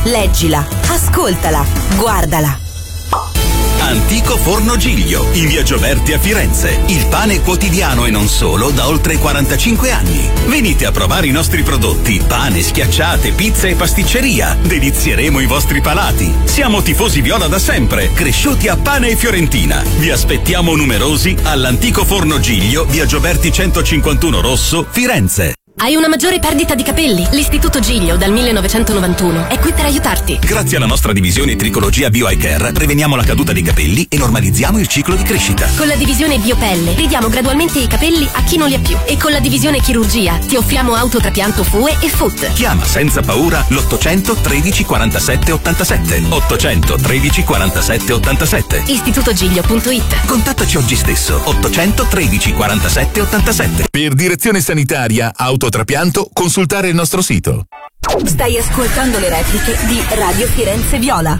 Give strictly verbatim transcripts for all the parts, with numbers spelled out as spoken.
leggila, ascoltala, guardala. Antico Forno Giglio, in via Gioberti a Firenze. Il pane quotidiano e non solo da oltre quarantacinque anni. Venite a provare i nostri prodotti: pane, schiacciate, pizza e pasticceria. Delizieremo i vostri palati. Siamo tifosi viola da sempre, cresciuti a pane e fiorentina. Vi aspettiamo numerosi all'Antico Forno Giglio, via Gioberti centocinquantuno Rosso, Firenze. Hai una maggiore perdita di capelli? L'Istituto Giglio dal millenovecentonovantuno è qui per aiutarti. Grazie alla nostra divisione Tricologia Bio Eye Care preveniamo la caduta dei capelli e normalizziamo il ciclo di crescita. Con la divisione Biopelle ridiamo gradualmente i capelli a chi non li ha più. E con la divisione Chirurgia ti offriamo autotrapianto F U E e F U T. Chiama senza paura l'ottocento tredici quarantasette ottantasette. ottocento tredici quarantasette ottantasette. istituto giglio punto it. Contattaci oggi stesso. ottocento tredici quarantasette ottantasette. Per direzione sanitaria, autotrapianto, consultare il nostro sito. Stai ascoltando le repliche di Radio Firenze Viola.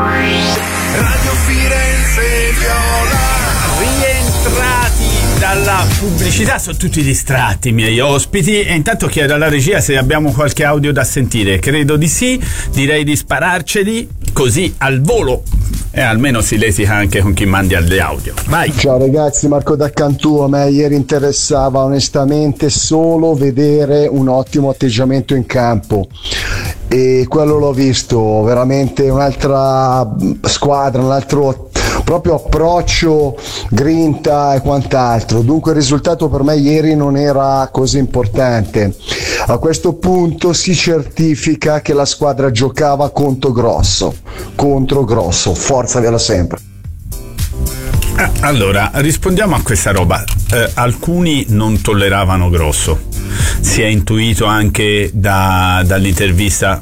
Radio Firenze Viola. Rientrati dalla pubblicità, sono tutti distratti i miei ospiti, e intanto chiedo alla regia se abbiamo qualche audio da sentire. Credo di sì, direi di spararceli così al volo, e almeno si lesica anche con chi mandi alle audio. Vai. Ciao ragazzi, Marco da Cantù. A me ieri interessava onestamente solo vedere un ottimo atteggiamento in campo, e quello l'ho visto, veramente un'altra squadra, un altro proprio approccio, grinta e quant'altro. Dunque il risultato per me ieri non era così importante. A questo punto si certifica che la squadra giocava contro grosso, contro grosso, forza Viola sempre. Ah, allora, rispondiamo a questa roba. Eh, alcuni non tolleravano Grosso, si è intuito anche da, dall'intervista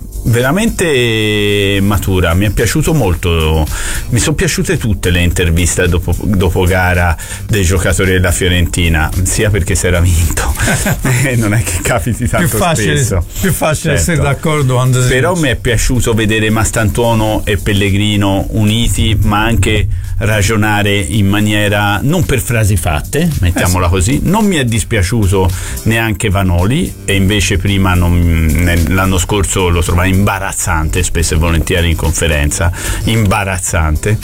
veramente matura. Mi è piaciuto molto, mi sono piaciute tutte le interviste dopo, dopo gara dei giocatori della Fiorentina, sia perché si era vinto e non è che capiti tanto più facile, spesso, più facile certo. essere d'accordo quando però mi è piaciuto vedere Mastantuono e Pellegrino uniti, ma anche ragionare in maniera non per frasi fatte, mettiamola così. Non mi è dispiaciuto neanche Vanoli, e invece prima non, l'anno scorso lo trovai imbarazzante, spesso e volentieri in conferenza, imbarazzante,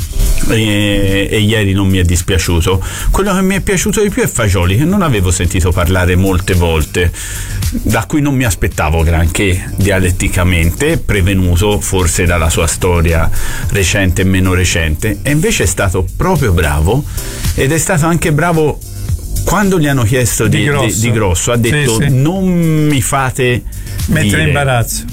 e, e ieri non mi è dispiaciuto. Quello che mi è piaciuto di più è Fagioli, che non avevo sentito parlare molte volte, da cui non mi aspettavo granché dialetticamente, prevenuto forse dalla sua storia recente e meno recente, e invece è stato proprio bravo, ed è stato anche bravo quando gli hanno chiesto di, di, grosso. di, di grosso ha detto sì, sì. non mi fate mettere dire. in imbarazzo.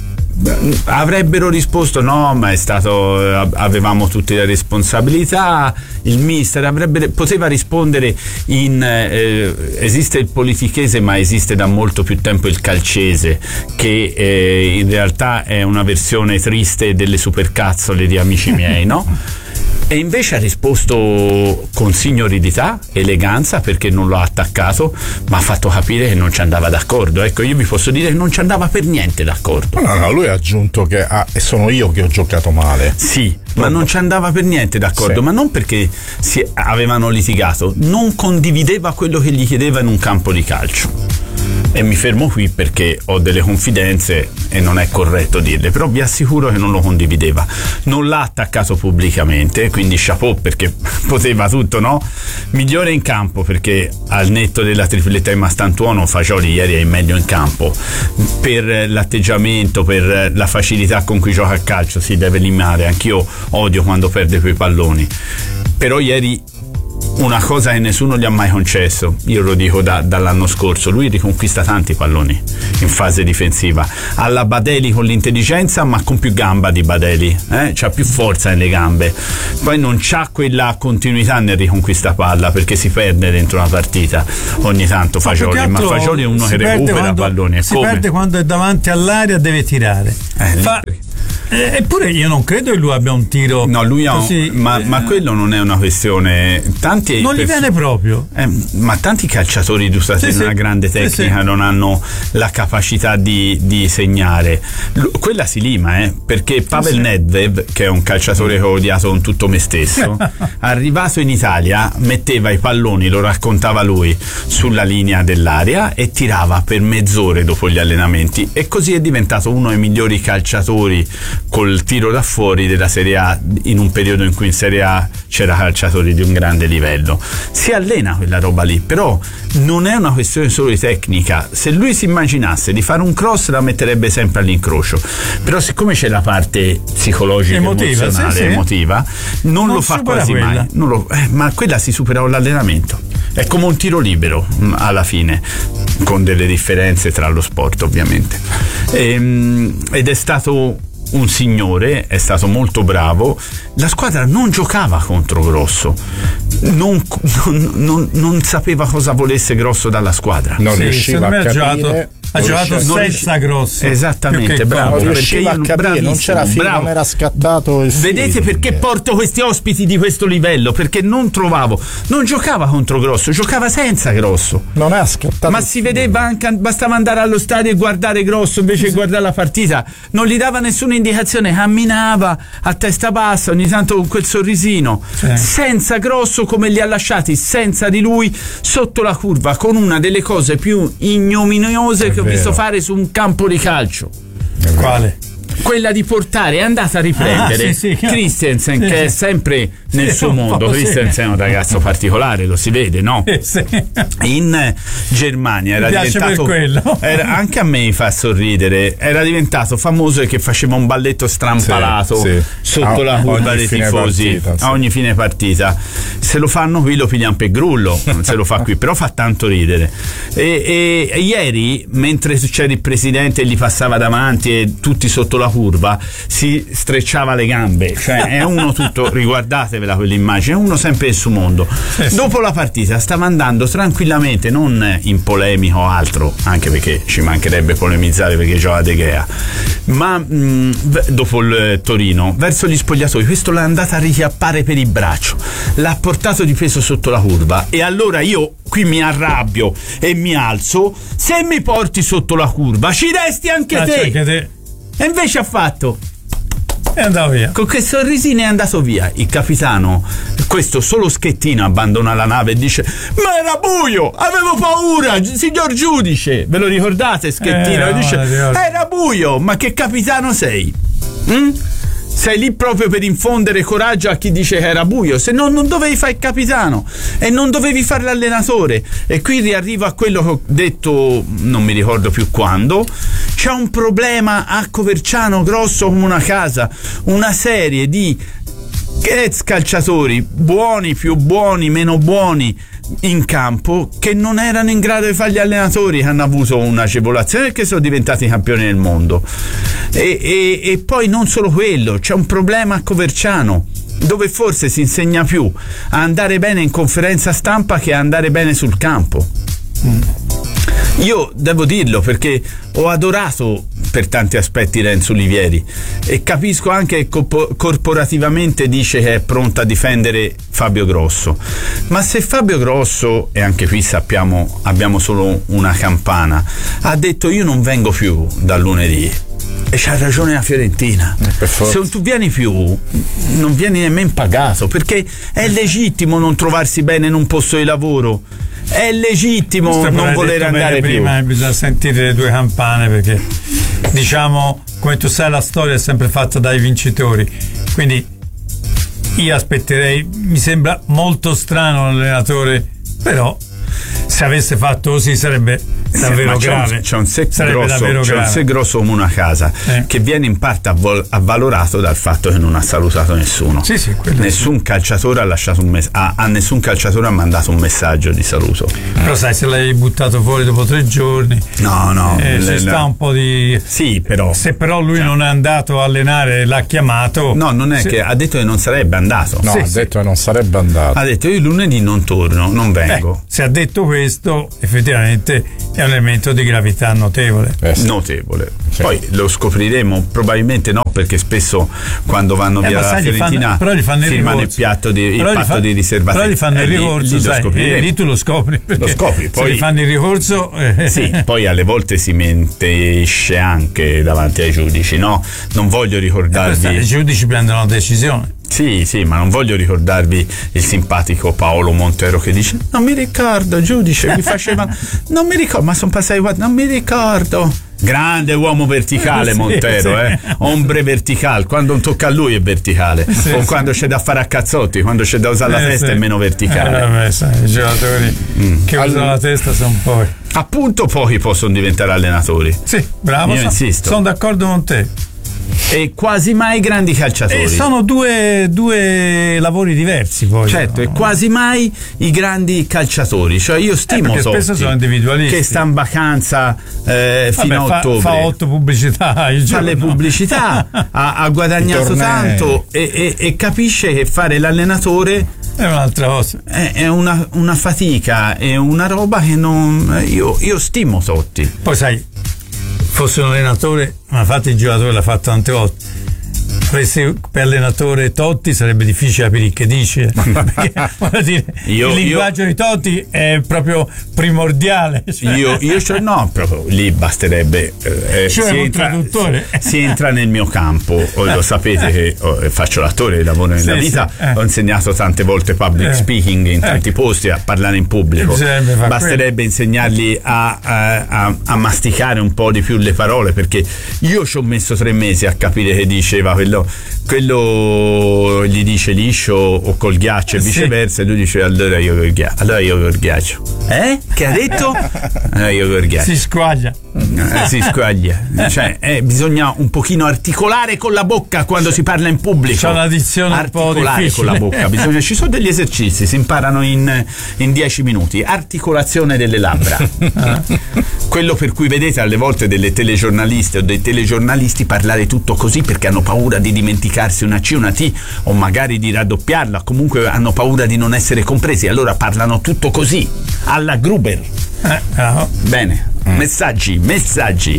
Avrebbero risposto no, ma è stato, avevamo tutte le responsabilità, il mister avrebbe, poteva rispondere in eh, esiste il politichese, ma esiste da molto più tempo il calcese, che eh, in realtà è una versione triste delle supercazzole di Amici miei, no? E invece ha risposto con signorilità, eleganza, perché non l'ha attaccato, ma ha fatto capire che non ci andava d'accordo. Ecco, io vi posso dire che non ci andava per niente d'accordo. No, no, lui ha aggiunto che ah, sono io che ho giocato male. Sì, no, ma non ci andava per niente d'accordo, sì. Ma non perché si avevano litigato, non condivideva quello che gli chiedeva in un campo di calcio. E mi fermo qui perché ho delle confidenze e non è corretto dirle, però vi assicuro che non lo condivideva. Non l'ha attaccato pubblicamente, quindi chapeau, perché poteva tutto, no? Migliore in campo, perché al netto della tripletta di Mastantuono, Fagioli ieri è meglio in campo per l'atteggiamento, per la facilità con cui gioca a calcio. Si deve limare, anch'io odio quando perde quei palloni, però ieri una cosa che nessuno gli ha mai concesso, io lo dico da, dall'anno scorso, lui riconquista tanti palloni in fase difensiva, alla Badeli con l'intelligenza, ma con più gamba di Badeli, eh? C'ha più forza nelle gambe, poi non c'ha quella continuità nel riconquista palla, perché si perde dentro una partita ogni tanto Fagioli, ma Fagioli è uno che recupera quando, palloni, è si come? perde quando è davanti all'area, deve tirare, eh, fa Eh, eppure io non credo che lui abbia un tiro. No, lui ha così, un, ma, eh, ma quello non è una questione. Tanti non gli perso- viene proprio. Eh, ma tanti calciatori dotate sì, in una sì, grande tecnica sì, sì. non hanno la capacità di, di segnare. L- quella si lima, eh, perché Pavel sì, Nedved, che è un calciatore che ho odiato con tutto me stesso, arrivato in Italia metteva i palloni, lo raccontava lui, sulla linea dell'area e tirava per mezz'ore dopo gli allenamenti, e così è diventato uno dei migliori calciatori col tiro da fuori della Serie A, in un periodo in cui in Serie A c'era calciatori di un grande livello. Si allena quella roba lì, però non è una questione solo di tecnica. Se lui si immaginasse di fare un cross, la metterebbe sempre all'incrocio, però siccome c'è la parte psicologica, emotiva, emozionale, sì, sì. emotiva, non, non lo fa quasi quella. mai non lo, eh, ma quella si supera con l'allenamento. È come un tiro libero alla fine, con delle differenze tra lo sport ovviamente. E, ed è stato un signore, è stato molto bravo. La squadra non giocava contro Grosso, non, non, non, non sapeva cosa volesse Grosso dalla squadra, non sì, riusciva a capire. Giocato, ha giocato senza Grosso, esattamente, bravo, non perché riusciva a capire, non c'era filo, bravo. non era scattato il Vedete feeling. perché porto questi ospiti di questo livello? Perché non trovavo, non giocava contro Grosso, giocava senza Grosso, non è scattato, ma si vedeva anche, bastava andare allo stadio e guardare Grosso invece di guardare la partita, non gli dava nessuna indicazione, camminava a testa bassa, ogni tanto con quel sorrisino, sì. senza Grosso, come li ha lasciati senza di lui sotto la curva, con una delle cose più ignominiose è che vero. ho visto fare su un campo di calcio. Quale? Quella di portare, è andata a riprendere ah, sì, sì, Christensen, sì, che è sempre nel sì, suo mondo. Christensen è un ragazzo particolare, lo si vede, no? Sì. In Germania era diventato, era, anche a me fa sorridere, era diventato famoso perché faceva un balletto strampalato sì, sì. sotto a, la curva dei tifosi partita, sì. a ogni fine partita. Se lo fanno qui lo pigliano per grullo, non se lo fa qui, però fa tanto ridere. E, e, e ieri, mentre c'era il presidente e gli passava davanti e tutti sotto la curva, si strecciava le gambe, cioè è uno tutto, riguardatevela quell'immagine, è uno sempre nel suo mondo. Eh sì. Dopo la partita stava andando tranquillamente, non in polemico o altro, anche perché ci mancherebbe polemizzare perché gioca De Gea, ma mh, dopo il Torino verso gli spogliatoi, questo l'ha andata a richiappare per il braccio, l'ha portato di peso sotto la curva, e allora io qui mi arrabbio e mi alzo. Se mi porti sotto la curva ci resti anche ah, te. Anche te. E invece ha fatto è andato via. Con quel sorrisino è andato via. Il capitano, questo solo Schettino, abbandona la nave e dice: ma era buio, avevo paura, signor giudice. Ve lo ricordate Schettino? Eh, e dice: no, era buio. Ma che capitano sei? Mm? Sei lì proprio per infondere coraggio a chi dice che era buio, se no non dovevi fare il capitano e non dovevi fare l'allenatore. E qui riarrivo a quello che ho detto, non mi ricordo più quando. C'è un problema a Coverciano grosso come una casa, una serie di ex calciatori, buoni, più buoni, meno buoni, in campo, che non erano in grado di fare gli allenatori, che hanno avuto un'agevolazione perché sono diventati campioni del mondo. E, e, e poi non solo quello, c'è un problema a Coverciano, dove forse si insegna più a andare bene in conferenza stampa che a andare bene sul campo. mm. Io devo dirlo perché ho adorato per tanti aspetti Renzo Olivieri e capisco anche che co- corporativamente dice che è pronto a difendere Fabio Grosso, ma se Fabio Grosso, e anche qui sappiamo abbiamo solo una campana, ha detto io non vengo più dal lunedì, e c'ha ragione la Fiorentina, se tu vieni più non vieni nemmeno pagato, perché è legittimo non trovarsi bene in un posto di lavoro, è legittimo Questo non voler andare più. Prima bisogna sentire le due campane, perché diciamo, come tu sai, la storia è sempre fatta dai vincitori, quindi io aspetterei, mi sembra molto strano l'allenatore, però se avesse fatto così sarebbe davvero c'è grave. Un, c'è un sé grosso, c'è un sé grosso come una casa, eh. che viene in parte avvol- avvalorato dal fatto che non ha salutato nessuno. Sì, sì, nessun sì. calciatore ha lasciato un mess- a, a nessun calciatore ha mandato un messaggio di saluto. Però sai, se l'hai buttato fuori dopo tre giorni, no, no, eh, le, ci sta la... un po' di. Sì, però. Se però lui cioè... non è andato a allenare, l'ha chiamato. No, non è se... che ha detto che non sarebbe andato. No, sì, ha sì. detto che non sarebbe andato. Ha detto io lunedì non torno, non vengo. Eh, se ha detto questo, effettivamente è un elemento di gravità notevole. Eh sì. Notevole. Sì. Poi lo scopriremo, probabilmente no, perché spesso quando vanno eh, via la Fiorentina firmano il piatto di, il patto fa, di riservatezza. Però gli fanno eh, il ricorso, lì, lì, sai, lo eh, lì tu lo scopri. Lo scopri, poi se gli fanno il ricorso. Eh. Sì, poi alle volte si mentisce anche davanti ai giudici, no? Non voglio ricordarvi. Eh, I giudici prendono una decisione. Sì, sì, ma non voglio ricordarvi il simpatico Paolo Montero che dice non mi ricordo, giudice, mi faceva non mi ricordo, ma sono passati quattro, non mi ricordo. Grande uomo verticale, sì, Montero, sì. eh. Ombre verticale, quando non tocca a lui è verticale, sì, o sì. quando c'è da fare a cazzotti, quando c'è da usare eh, la testa sì. è meno verticale. Eh, vabbè, sai, i giocatori mm. che allora, usano la testa sono pochi. Appunto, pochi possono diventare allenatori. Sì, bravo, io so, insisto. Sono d'accordo con te. E quasi mai grandi calciatori. E sono due, due lavori diversi poi. Certo, no? E quasi mai i grandi calciatori. Cioè io stimo eh Totti, spesso sono individualisti, che sta in vacanza eh, fino Vabbè, a fa, ottobre. Fa otto pubblicità. Fa le pubblicità, ha, ha guadagnato tanto e, e, e capisce che fare l'allenatore è un'altra cosa. È, è una, una fatica, è una roba che non. Io, io stimo Totti. Poi sai, fosse un allenatore, ma infatti il giocatore l'ha fatto tante volte. Avesse per allenatore Totti sarebbe difficile capire che dice, perché voglio dire, io, il linguaggio io, di Totti è proprio primordiale. Cioè. Io, io cioè, no, proprio lì basterebbe. Eh, cioè si, un entra, traduttore. Si, si entra nel mio campo. Lo sapete che oh, faccio l'attore, lavoro nella sì, vita. Sì, eh. Ho insegnato tante volte public eh. speaking in tanti eh. posti, a parlare in pubblico. Basterebbe quello. insegnargli a, a, a, a masticare un po' di più le parole, perché io ci ho messo tre mesi a capire che diceva quello. Quello gli dice liscio o col ghiaccio e viceversa, sì. E lui dice allora io col ghiaccio. Allora io col ghiaccio. Eh? Che ha detto? Allora io col ghiaccio. Si squaglia. Eh, si squaglia. Cioè, eh, bisogna un pochino articolare con la bocca quando si parla in pubblico. C'è una dizione un po' difficile. Articolare con la bocca. Bisogna, ci sono degli esercizi, si imparano in, in dieci minuti. Articolazione delle labbra. Quello per cui vedete alle volte delle telegiornaliste o dei telegiornalisti parlare tutto così perché hanno paura di dimenticarsi una C, una T, o magari di raddoppiarla, comunque hanno paura di non essere compresi, allora parlano tutto così, alla Gruber. Eh, no. Bene. Mm. Messaggi, messaggi.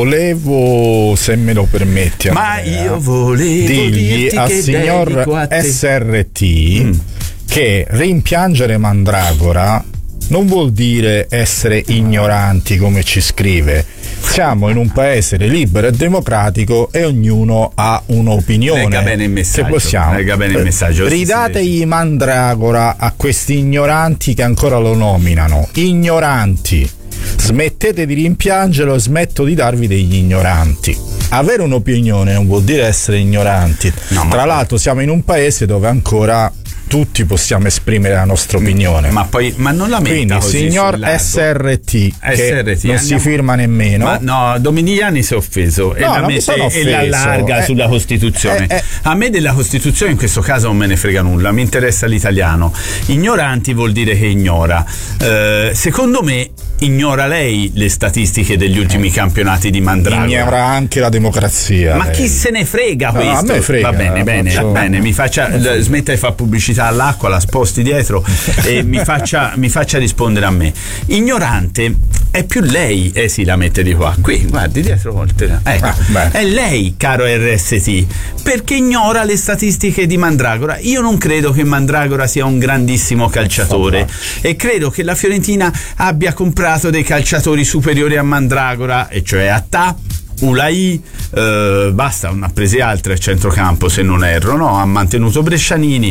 Volevo, se me lo permetti, ma Andrea, io volevo dirgli al signor S R T mm. che rimpiangere Mandragora non vuol dire essere ignoranti, come ci scrive. Siamo in un paese libero e democratico e ognuno ha un'opinione. Lega bene il messaggio. Che possiamo. Lega bene il messaggio. Ridategli Mandragora a questi ignoranti che ancora lo nominano. Ignoranti. Smettete di rimpiangerlo e smetto di darvi degli ignoranti. Avere un'opinione non vuol dire essere ignoranti. No, Tra l'altro siamo in un paese dove ancora tutti possiamo esprimere la nostra opinione, ma poi ma non la metta. Quindi così signor S R T che S R T, non andiamo, si firma nemmeno, ma no, Dominiani si è offeso, no, e la mette e la allarga eh, sulla Costituzione. Eh, eh. A me della Costituzione in questo caso non me ne frega nulla, mi interessa l'italiano. Ignoranti vuol dire che ignora. Eh, secondo me ignora lei le statistiche degli ultimi campionati di Mandragora. Ignora anche la democrazia. Ma lei. Chi se ne frega questo? No, a me frega, va bene, bene, faccio... bene, mi faccia smetta di fare pubblicità all'acqua, la sposti dietro e mi faccia, mi faccia rispondere a me. Ignorante è più lei, eh sì, la mette di qua, qui, guardi dietro volte. Ecco, ah, è lei, caro R S T, perché ignora le statistiche di Mandragora. Io non credo che Mandragora sia un grandissimo calciatore e credo che la Fiorentina abbia comprato dei calciatori superiori a Mandragora, e cioè a Ta, Ulai, eh, basta, non ha presi altri a centrocampo se non erro, no? Ha mantenuto Brescianini,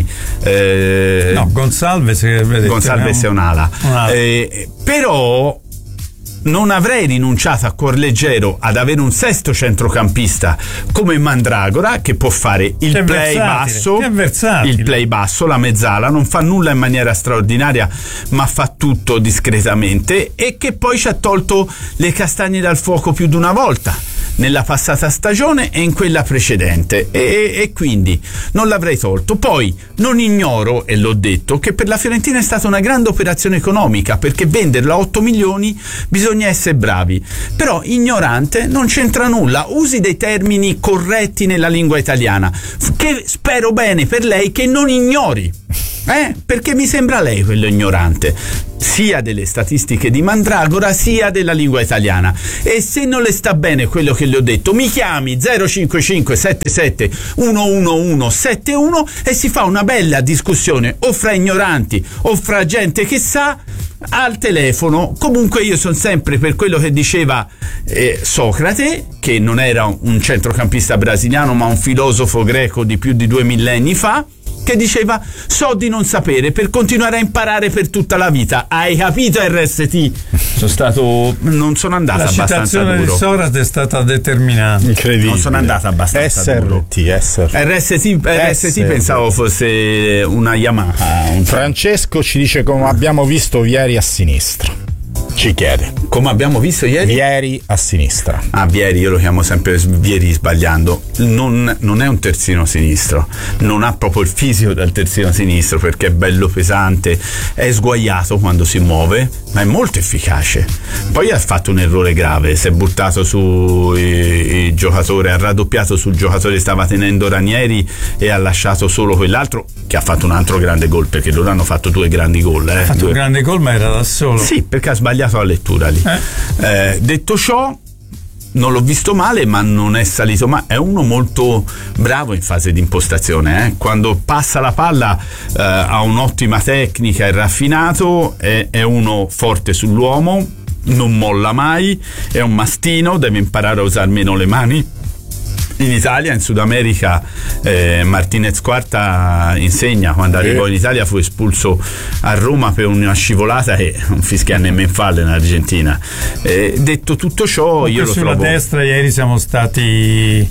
eh, no, Gonsalves, Gonsalves è un'ala, un'ala. Eh, però non avrei rinunciato a cuor leggero ad avere un sesto centrocampista come Mandragora, che può fare il che play basso, il play basso, la mezzala, non fa nulla in maniera straordinaria ma fa tutto discretamente, e che poi ci ha tolto le castagne dal fuoco più di una volta nella passata stagione e in quella precedente, e, e quindi non l'avrei tolto. Poi non ignoro, e l'ho detto, che per la Fiorentina è stata una grande operazione economica, perché venderla a otto milioni bisogna essere bravi, però ignorante non c'entra nulla, usi dei termini corretti nella lingua italiana, che spero bene per lei che non ignori, eh? Perché mi sembra lei quello ignorante, sia delle statistiche di Mandragora sia della lingua italiana. E se non le sta bene quello che le ho detto, mi chiami zero cinque cinque sette sette uno uno uno sette uno e si fa una bella discussione o fra ignoranti o fra gente che sa al telefono. Comunque io sono sempre per quello che diceva eh, Socrate, che non era un centrocampista brasiliano ma un filosofo greco di più di due millenni fa, che diceva: so di non sapere per continuare a imparare per tutta la vita. Hai capito, R S T? Sono stato non sono andato la abbastanza citazione duro. di Socrate è stata determinante. Incredibile. Non sono andato abbastanza S R T, duro. S R T. R S T, R S T pensavo fosse una Yamaha. Un Francesco ci dice come abbiamo visto Vieri a sinistra. Ci chiede. Come abbiamo visto ieri? Vieri a sinistra. Ah, Vieri, io lo chiamo sempre Vieri sbagliando. Non, non è un terzino sinistro, non ha proprio il fisico del terzino sinistro perché è bello pesante, è sguaiato quando si muove, ma è molto efficace. Poi ha fatto un errore grave, si è buttato su il giocatore, ha raddoppiato sul giocatore che stava tenendo Ranieri e ha lasciato solo quell'altro che ha fatto un altro grande gol, perché loro hanno fatto due grandi gol. Eh. Ha fatto due... un grande gol, ma era da solo. Sì, perché ha sbagliato la lettura lì. Eh. Eh, detto ciò, non l'ho visto male, ma non è salito male. È uno molto bravo in fase di impostazione. Eh. Quando passa la palla eh, ha un'ottima tecnica, è raffinato, è, è uno forte sull'uomo, non molla mai, è un mastino, deve imparare a usare meno le mani. In Italia, in Sud America, eh, Martinez Quarta insegna. Quando arrivò in Italia fu espulso a Roma per una scivolata e non fischia nemmeno fallo in Argentina. Eh, detto tutto ciò, comunque io lo sulla trovo... destra ieri siamo stati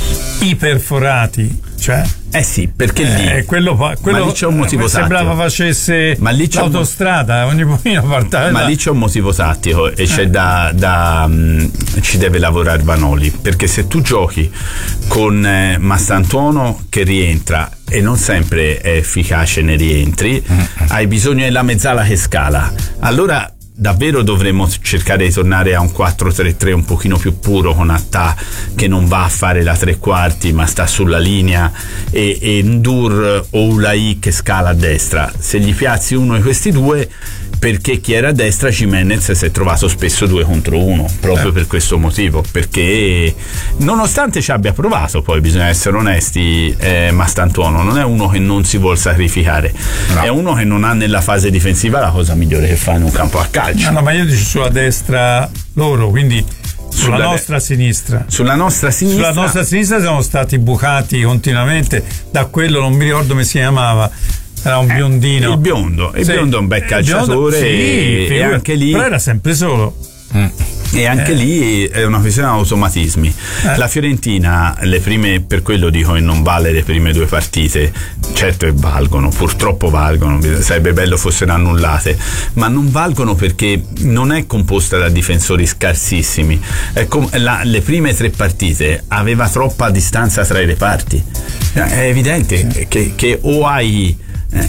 iperforati, cioè eh sì, perché lì eh, quello, quello ma lì c'è un motivo tattico. Sembrava facesse ma lì c'è l'autostrada un... ogni pochino partava. Ma lì c'è un motivo tattico e c'è eh. da, da um, ci deve lavorare Vanoli, perché se tu giochi con eh, Mastantuono che rientra e non sempre è efficace nei rientri, mm-hmm. hai bisogno della mezzala che scala. Allora davvero dovremmo cercare di tornare a un quattro tre tre un pochino più puro, con Attà che non va a fare la tre quarti ma sta sulla linea, e, e Ndur o Ulai che scala a destra. Se gli piazzi uno di questi due, perché chi era a destra, Gimenez, si è trovato spesso due contro uno proprio eh. per questo motivo, perché nonostante ci abbia provato, poi bisogna essere onesti, eh, Mastantuono non è uno che non si vuol sacrificare, no. È uno che non ha nella fase difensiva la cosa migliore che fa in un campo a calcio. No, no, ma io dico sulla destra loro, quindi sulla, sulla nostra de- sinistra. Sulla nostra sinistra. Sulla nostra sinistra siamo stati bucati continuamente da quello, non mi ricordo come si chiamava. Era un biondino. Eh, il biondo, il sì. biondo è un bel calciatore, biondo, sì, e, e anche lì. Però era sempre solo. Mm. E anche eh. lì è una questione di automatismi. Eh. La Fiorentina, le prime, per quello dico che non vale le prime due partite, certo che valgono, purtroppo valgono, sarebbe bello fossero annullate, ma non valgono perché non è composta da difensori scarsissimi. È com- la, le prime tre partite aveva troppa distanza tra i reparti. È evidente sì. che, che o hai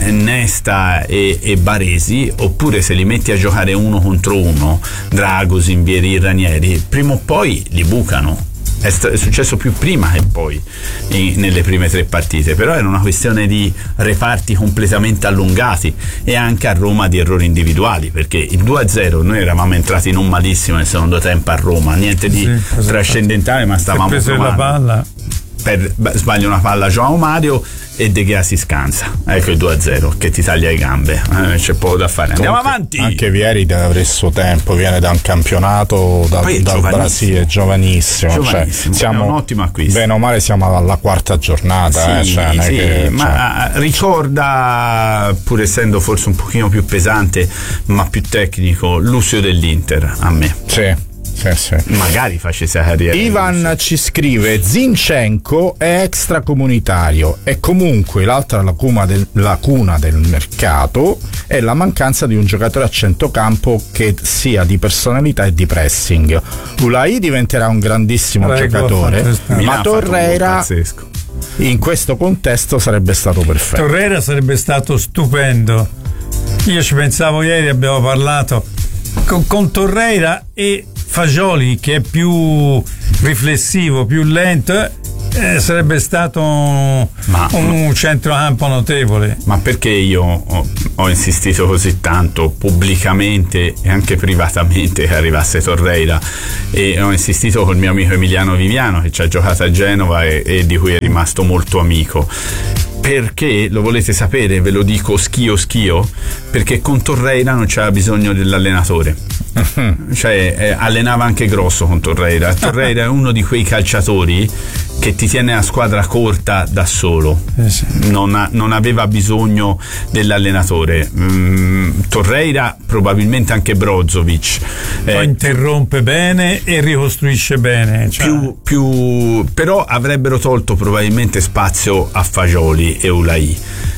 Nesta e, e Baresi, oppure se li metti a giocare uno contro uno, Dragosin, Vieri, Ranieri, prima o poi li bucano. È, st- è successo più prima che poi in, nelle prime tre partite, però era una questione di reparti completamente allungati e anche a Roma di errori individuali, perché il due a zero noi eravamo entrati non malissimo nel secondo tempo a Roma, niente di sì, trascendentale, ma stavamo provando. La palla. Per, sbaglia una palla João Mario e De Gea si scansa, ecco il due a zero che ti taglia le gambe, eh, c'è poco da fare. Andiamo Comunque, avanti. Anche Vieri deve avere il suo tempo, viene da un campionato da, dal Brasile, giovanissimo, giovanissimo. Cioè, siamo, è un ottimo acquisto, bene o male siamo alla quarta giornata, sì, eh, cioè, sì, che, ma cioè. ricorda, pur essendo forse un pochino più pesante ma più tecnico, Lucio dell'Inter a me. Sì. Sì, sì. Magari facesse la carriera. Ivan ci scrive: Zinchenko è extracomunitario e comunque l'altra lacuna del, lacuna del mercato è la mancanza di un giocatore a centrocampo che sia di personalità e di pressing. Ulai diventerà un grandissimo Prego, giocatore, ma Torreira in questo contesto sarebbe stato perfetto. Torreira sarebbe stato stupendo. Io ci pensavo ieri, abbiamo parlato con, con Torreira e Fagioli, che è più riflessivo, più lento, eh, sarebbe stato un, ma, un centrocampo notevole. Ma perché io ho, ho insistito così tanto pubblicamente e anche privatamente che arrivasse Torreira, e ho insistito col mio amico Emiliano Viviano che ci ha giocato a Genova e, e di cui è rimasto molto amico? Perché, lo volete sapere, ve lo dico schio schio, perché con Torreira non c'era bisogno dell'allenatore, cioè eh, allenava anche grosso con Torreira. Torreira è uno di quei calciatori che ti tiene la squadra corta da solo, eh sì. non, ha, non aveva bisogno dell'allenatore. mm, Torreira, probabilmente anche Brozovic, eh, poi interrompe bene e ricostruisce bene, cioè. più, più, però avrebbero tolto probabilmente spazio a Fagioli e Ulai.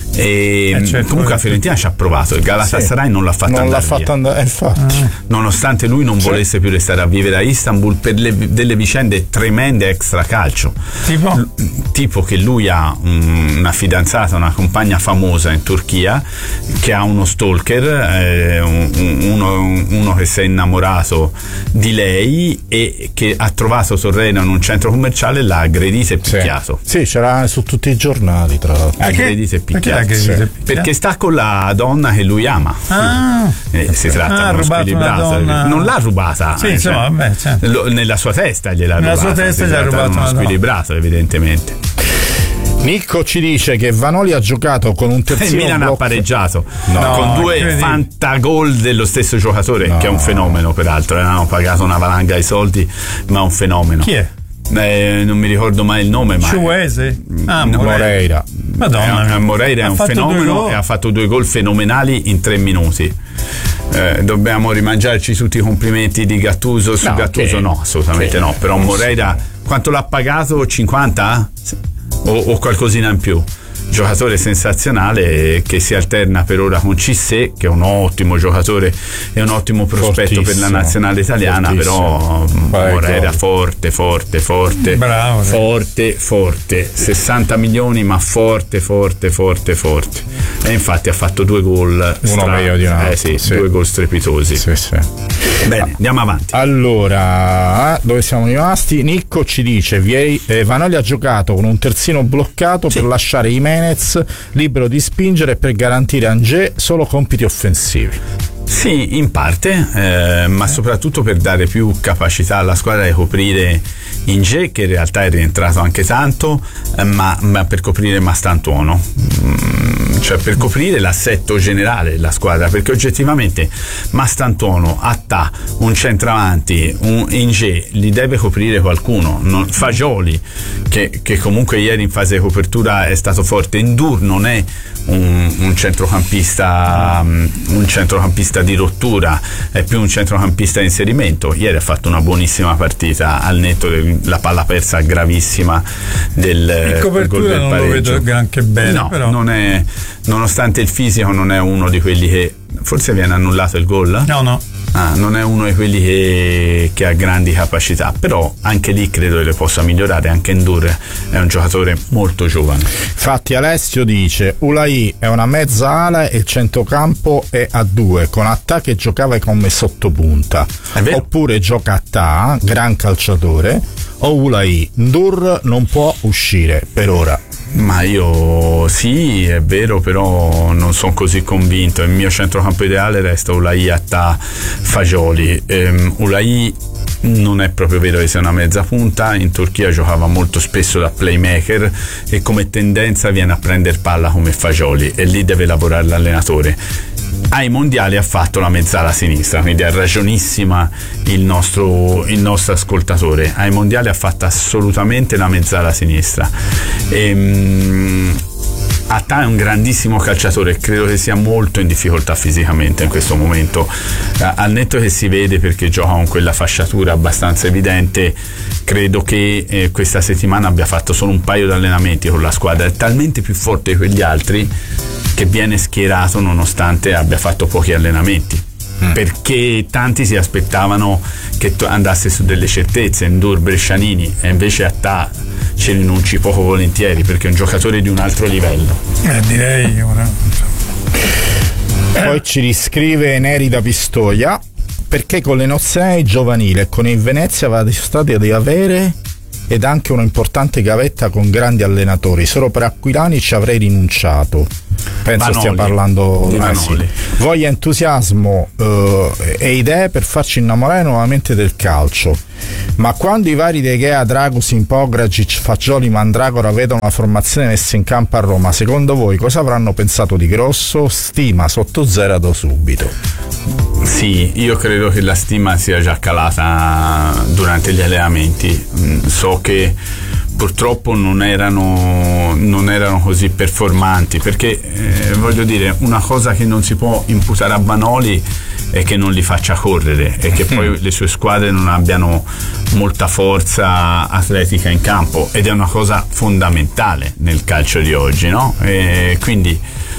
E eh certo, comunque la Fiorentina ci ha provato, il Galatasaray sì, non l'ha fatta non andare l'ha fatta via. andare, infatti. Ah. Nonostante lui non cioè. volesse più restare a vivere a Istanbul per le, delle vicende tremende extra calcio, tipo, L- tipo che lui ha un, una fidanzata, una compagna famosa in Turchia che ha uno stalker, eh, un, uno, uno che si è innamorato di lei e che ha trovato Torreira in un centro commerciale, l'ha aggredito e picchiato. Sì, sì, c'era su tutti i giornali, tra l'altro. Aggredito e picchiato. Sì. Perché sta con la donna che lui ama. Ah, eh, si tratta ah, di uno squilibrato. Donna... Non l'ha rubata. Sì, eh, insomma, cioè, vabbè, certo. lo, nella sua testa gliel'ha nella rubata. Nella sua testa si gli ha rubato uno squilibrato, evidentemente. Nicco ci dice che Vanoli ha giocato con un terzino. Il Milan blocco... ha pareggiato no, con due fantagol dello stesso giocatore, no. che è un fenomeno, peraltro. Hanno pagato una valanga di soldi, ma è un fenomeno. Chi è? Eh, non mi ricordo mai il nome, ma Ciuese? Ah, no, Moreira. Madonna, eh, Moreira è un fenomeno e ha fatto due gol fenomenali in tre minuti. Eh, dobbiamo rimangiarci tutti i complimenti di Gattuso su no, Gattuso? Che, no, assolutamente che, no. Però Moreira quanto l'ha pagato? cinquanta? O, o qualcosina in più? Giocatore sensazionale che si alterna per ora con Cissé, che è un ottimo giocatore e un ottimo prospetto per la nazionale italiana. Fortissimo. Però Moreira forte, forte, forte, bravo, forte, forte, sessanta milioni, ma forte, forte, forte, forte. E infatti ha fatto due gol, uno stra- meglio di un altro, eh sì, sì. due gol strepitosi. Sì, sì. Bene, andiamo avanti. Allora, dove siamo rimasti? Nicco ci dice: eh, Vanoli ha giocato con un terzino bloccato sì. per lasciare Jimenez libero di spingere e per garantire a Angers solo compiti offensivi. Sì, in parte, eh, ma soprattutto per dare più capacità alla squadra di coprire Inge, che in realtà è rientrato anche tanto, eh, ma, ma per coprire Mastantuono, mm, cioè per coprire l'assetto generale della squadra, perché oggettivamente Mastantuono, Attà, un centravanti, un Inge li deve coprire qualcuno. Non, Fagioli, che, che comunque ieri in fase di copertura è stato forte. Ndour non è un, un centrocampista um, un centrocampista di rottura, è più un centrocampista di inserimento. Ieri ha fatto una buonissima partita al netto della palla persa gravissima del, del gol del non pareggio. Lo vedo anche bene, no, però. non è, nonostante il fisico non è uno di quelli che forse viene annullato il gol? No, no. Ah, non è uno di quelli che, che ha grandi capacità, però anche lì credo che le possa migliorare. Anche Ndour è un giocatore molto giovane. Infatti Alessio dice: Ulai è una mezza ala e il centrocampo è a due, con Attà che giocava come sottopunta, oppure gioca Attà, gran calciatore, o Ulai. Ndour non può uscire per ora. Ma io sì, è vero, però non sono così convinto. Il mio centrocampo ideale resta Ulai, Attà, Fagioli. ehm, Ulai non è proprio vero che sia una mezza punta. In Turchia giocava molto spesso da playmaker e come tendenza viene a prendere palla come Fagioli, e lì deve lavorare l'allenatore. Ai mondiali ha fatto la mezzala sinistra, quindi ha ragionissima il nostro, il nostro ascoltatore. Ai mondiali ha fatto assolutamente la mezzala sinistra. Ehm, Attà è un grandissimo calciatore, credo che sia molto in difficoltà fisicamente in questo momento, eh, al netto che si vede perché gioca con quella fasciatura abbastanza evidente. Credo che eh, questa settimana abbia fatto solo un paio di allenamenti con la squadra, è talmente più forte di quegli altri che viene schierato nonostante abbia fatto pochi allenamenti, mm. perché tanti si aspettavano che andasse su delle certezze, Ndour, Brescianini, e invece Attà ci rinunci poco volentieri perché è un giocatore di un altro livello. Eh, direi ora. Poi ci riscrive Neri da Pistoia: perché con le Nozzenei giovanile e con il Venezia va dimostrato di avere ed anche un'importante gavetta con grandi allenatori. Solo per Aquilani ci avrei rinunciato. Penso Vanoli. stia parlando di eh, sì. Voglia, entusiasmo uh, e idee per farci innamorare nuovamente del calcio. Ma quando i vari De Gea, Dragusin, Pogragic, Fagioli, Mandragora vedono la formazione messa in campo a Roma, secondo voi cosa avranno pensato di grosso? Stima sotto zero da subito. Sì, io credo che la stima sia già calata durante gli allenamenti. So che purtroppo non erano, non erano così performanti, perché eh, voglio dire, una cosa che non si può imputare a Vanoli è che non li faccia correre e che poi le sue squadre non abbiano molta forza atletica in campo, ed è una cosa fondamentale nel calcio di oggi, no? E quindi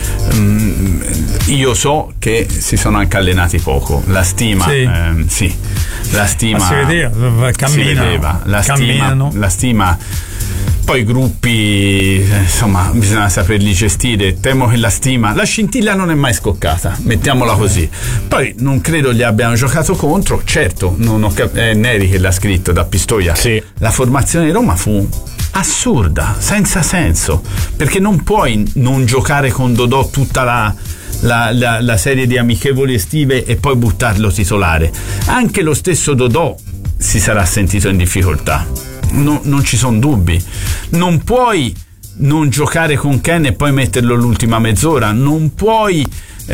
um, io so che si sono anche allenati poco. La stima, sì, ehm, sì la stima ma si vedeva, camminano, si vedeva la camminano. stima, la stima. Poi i gruppi, insomma, bisogna saperli gestire. Temo che la stima, la scintilla non è mai scoccata, mettiamola così. Poi non credo gli abbiano giocato contro. Certo, non ho cap- è Neri che l'ha scritto da Pistoia. Sì. La formazione di Roma fu assurda, senza senso, perché non puoi non giocare con Dodò tutta la La, la, la serie di amichevoli estive e poi buttarlo titolare. Anche lo stesso Dodò si sarà sentito in difficoltà, no, non ci sono dubbi. Non puoi non giocare con Ken e poi metterlo l'ultima mezz'ora, non puoi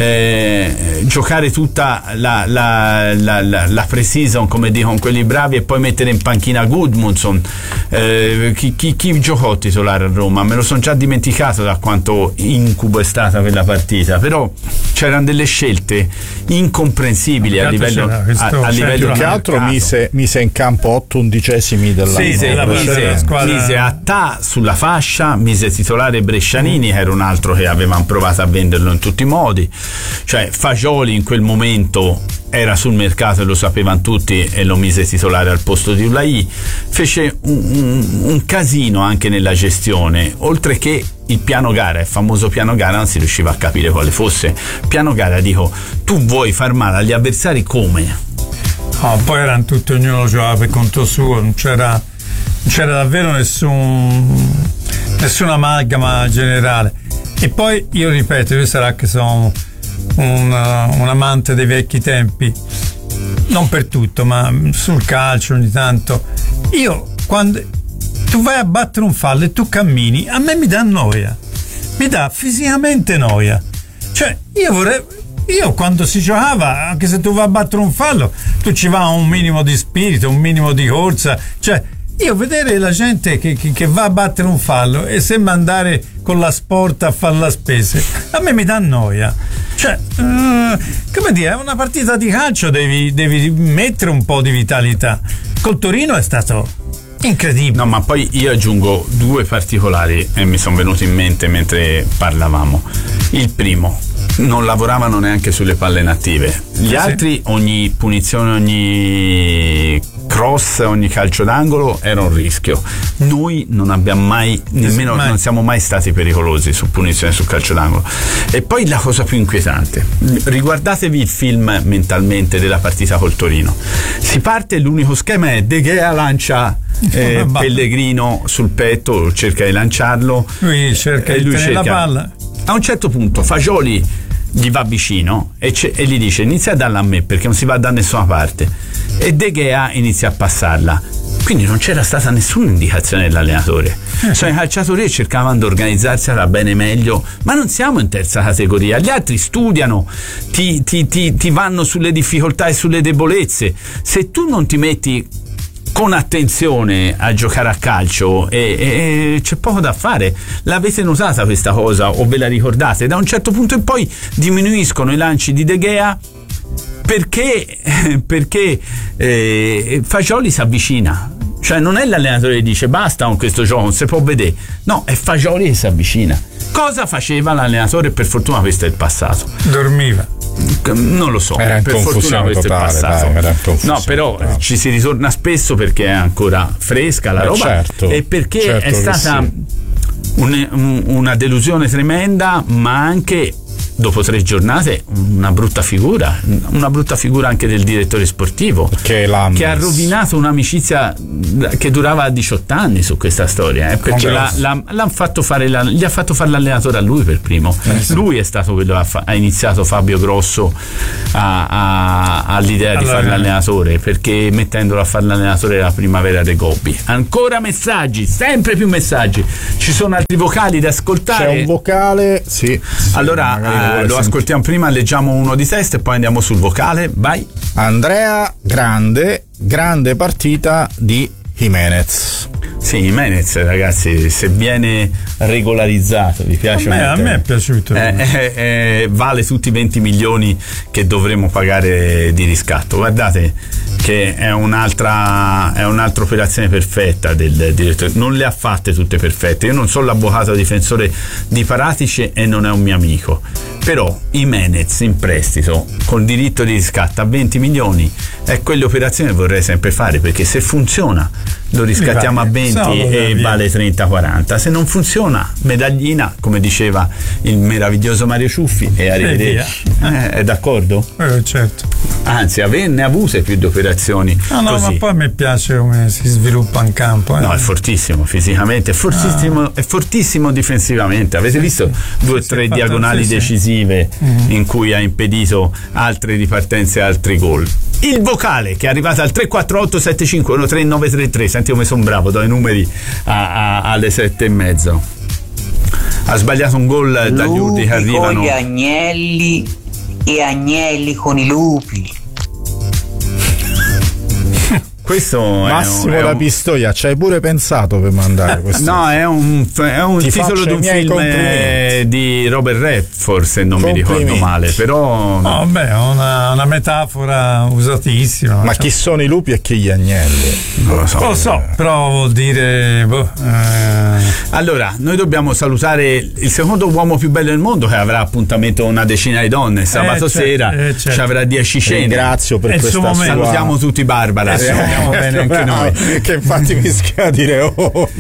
eh, giocare tutta la, la, la, la, la pre-season, come dicono quelli bravi, e poi mettere in panchina Gudmundsson. Eh, chi, chi, chi giocò titolare a Roma? Me lo sono già dimenticato da quanto incubo è stata quella partita, però c'erano delle scelte incomprensibili a livello, a, a livello che altro mise, mise in campo otto undicesimi della sì, mise, mise, squadra. mise Attà sulla fascia, mise titolare Brescianini, che era un altro che avevano provato a venderlo in tutti i modi. Cioè Fagioli in quel momento era sul mercato e lo sapevano tutti, e lo mise titolare al posto di Ulai. Fece un, un, un casino anche nella gestione, oltre che il piano gara, il famoso piano gara, non si riusciva a capire quale fosse. Piano gara, dico, tu vuoi far male agli avversari come? No, poi erano tutti, ognuno giocava per conto suo, non c'era, non c'era davvero nessun nessuna amalgama generale. E poi io ripeto, io sarà che sono un, un amante dei vecchi tempi, non per tutto, ma sul calcio ogni tanto. Io quando tu vai a battere un fallo e tu cammini, a me mi dà noia, mi dà fisicamente noia. Cioè io vorrei, io quando si giocava, anche se tu vai a battere un fallo, tu ci va un minimo di spirito, un minimo di corsa. Cioè io vedere la gente che, che, che va a battere un fallo e sembra andare con la Sport a fare la spese, a me mi dà noia. Cioè, uh, come dire, una partita di calcio devi, devi mettere un po' di vitalità. Col Torino è stato incredibile. No, ma poi io aggiungo due particolari e mi sono venuti in mente mentre parlavamo. Il primo, non lavoravano neanche sulle palle inattive. Gli eh altri, sì, ogni punizione, ogni cross, ogni calcio d'angolo era un rischio. Noi non abbiamo mai, nemmeno mai. non siamo mai stati pericolosi su punizione, sul calcio d'angolo. E poi la cosa più inquietante, riguardatevi il film mentalmente della partita col Torino. Si parte, l'unico schema è De Gea lancia eh, Pellegrino sul petto, cerca di lanciarlo, lui cerca di tenere la palla. A un certo punto Fagioli gli va vicino e, e gli dice: inizia a darla a me perché non si va da nessuna parte, e De Gea inizia a passarla. Quindi non c'era stata nessuna indicazione dell'allenatore. Cioè i calciatori cercavano di organizzarsi alla bene meglio, ma non siamo in terza categoria. Gli altri studiano, ti, ti, ti, ti vanno sulle difficoltà e sulle debolezze. Se tu non ti metti con attenzione a giocare a calcio, e, e, e c'è poco da fare. L'avete notata questa cosa o ve la ricordate? Da un certo punto in poi diminuiscono i lanci di De Gea perché perché eh, Fagioli si avvicina. Cioè non è l'allenatore che dice basta con questo gioco, non si può vedere. No, è Fagioli che si avvicina. Cosa faceva l'allenatore? Per fortuna questo è il passato. Dormiva. Non lo so, era in per confusione fortuna totale, questo è il passato. Dai, era in confusione, no, però no. ci si ritorna spesso perché è ancora fresca la eh roba, certo, e perché certo è stata sì. un, un, una delusione tremenda, ma anche dopo tre giornate una brutta figura, una brutta figura anche del direttore sportivo, che, che ha rovinato un'amicizia che durava diciotto anni su questa storia, eh, perché l'ha, l'ha, l'ha fatto fare la, gli ha fatto fare l'allenatore a lui per primo. Eh sì. Lui è stato quello che ha, fa, ha iniziato Fabio Grosso a, a, all'idea allora, di fare l'allenatore, perché mettendolo a fare l'allenatore della Primavera dei Gobbi. Ancora messaggi, sempre più messaggi, ci sono altri vocali da ascoltare. C'è un vocale, sì, sì allora lo sentire. ascoltiamo prima, leggiamo uno di test e poi andiamo sul vocale. Vai. Andrea Grande, grande partita di Jimenez. Sì, Jimenez, ragazzi, se viene regolarizzato, vi piace? A me, a me è piaciuto. Eh, eh, eh, vale tutti i venti milioni che dovremo pagare di riscatto. Guardate che è un'altra è un'altra operazione perfetta del direttore. Non le ha fatte tutte perfette. Io non sono l'avvocato difensore di Paratici e non è un mio amico. Però Jimenez in prestito con diritto di riscatto a venti milioni è quell'operazione che vorrei sempre fare, perché se funziona lo riscattiamo a venti e vale trenta quaranta, se non funziona medaglina, come diceva il meraviglioso Mario Ciuffi, e arrivederci. Eh, è d'accordo? Eh, certo. Anzi, averne avute più di operazioni. No, no, così. ma poi mi piace come si sviluppa in campo. Eh. No, è fortissimo fisicamente, è fortissimo, ah. è fortissimo difensivamente. Avete sì, visto sì. due o sì, tre sì, diagonali sì, decisive sì. Mm-hmm. in cui ha impedito altre ripartenze e altri gol. Il vocale che è arrivato al tre quattro otto sette cinque uno tre nove tre tre. Senti come sono bravo, do i numeri a, a, alle sette e mezzo. Ha sbagliato un gol dagli urdi che arrivano. Con gli agnelli e agnelli con i lupi. Questo Massimo è un, la è un... Pistoia, ci hai pure pensato per mandare questo? No, è un, è un titolo di un film eh, di Robert Redford, se non mi ricordo male, però no, beh, è una, una metafora usatissima. Ma cioè. Chi sono i lupi e chi gli agnelli? Non lo so. Lo so, però vuol dire boh, eh. Allora, noi dobbiamo salutare il secondo uomo più bello del mondo, che avrà appuntamento una decina di donne sabato eh, sera, certo, eh, certo. ci avrà dieci cene. Ringrazio per è questa sua... Salutiamo tutti Barbara. Eh, bene anche noi, che infatti mi schia a dire oh.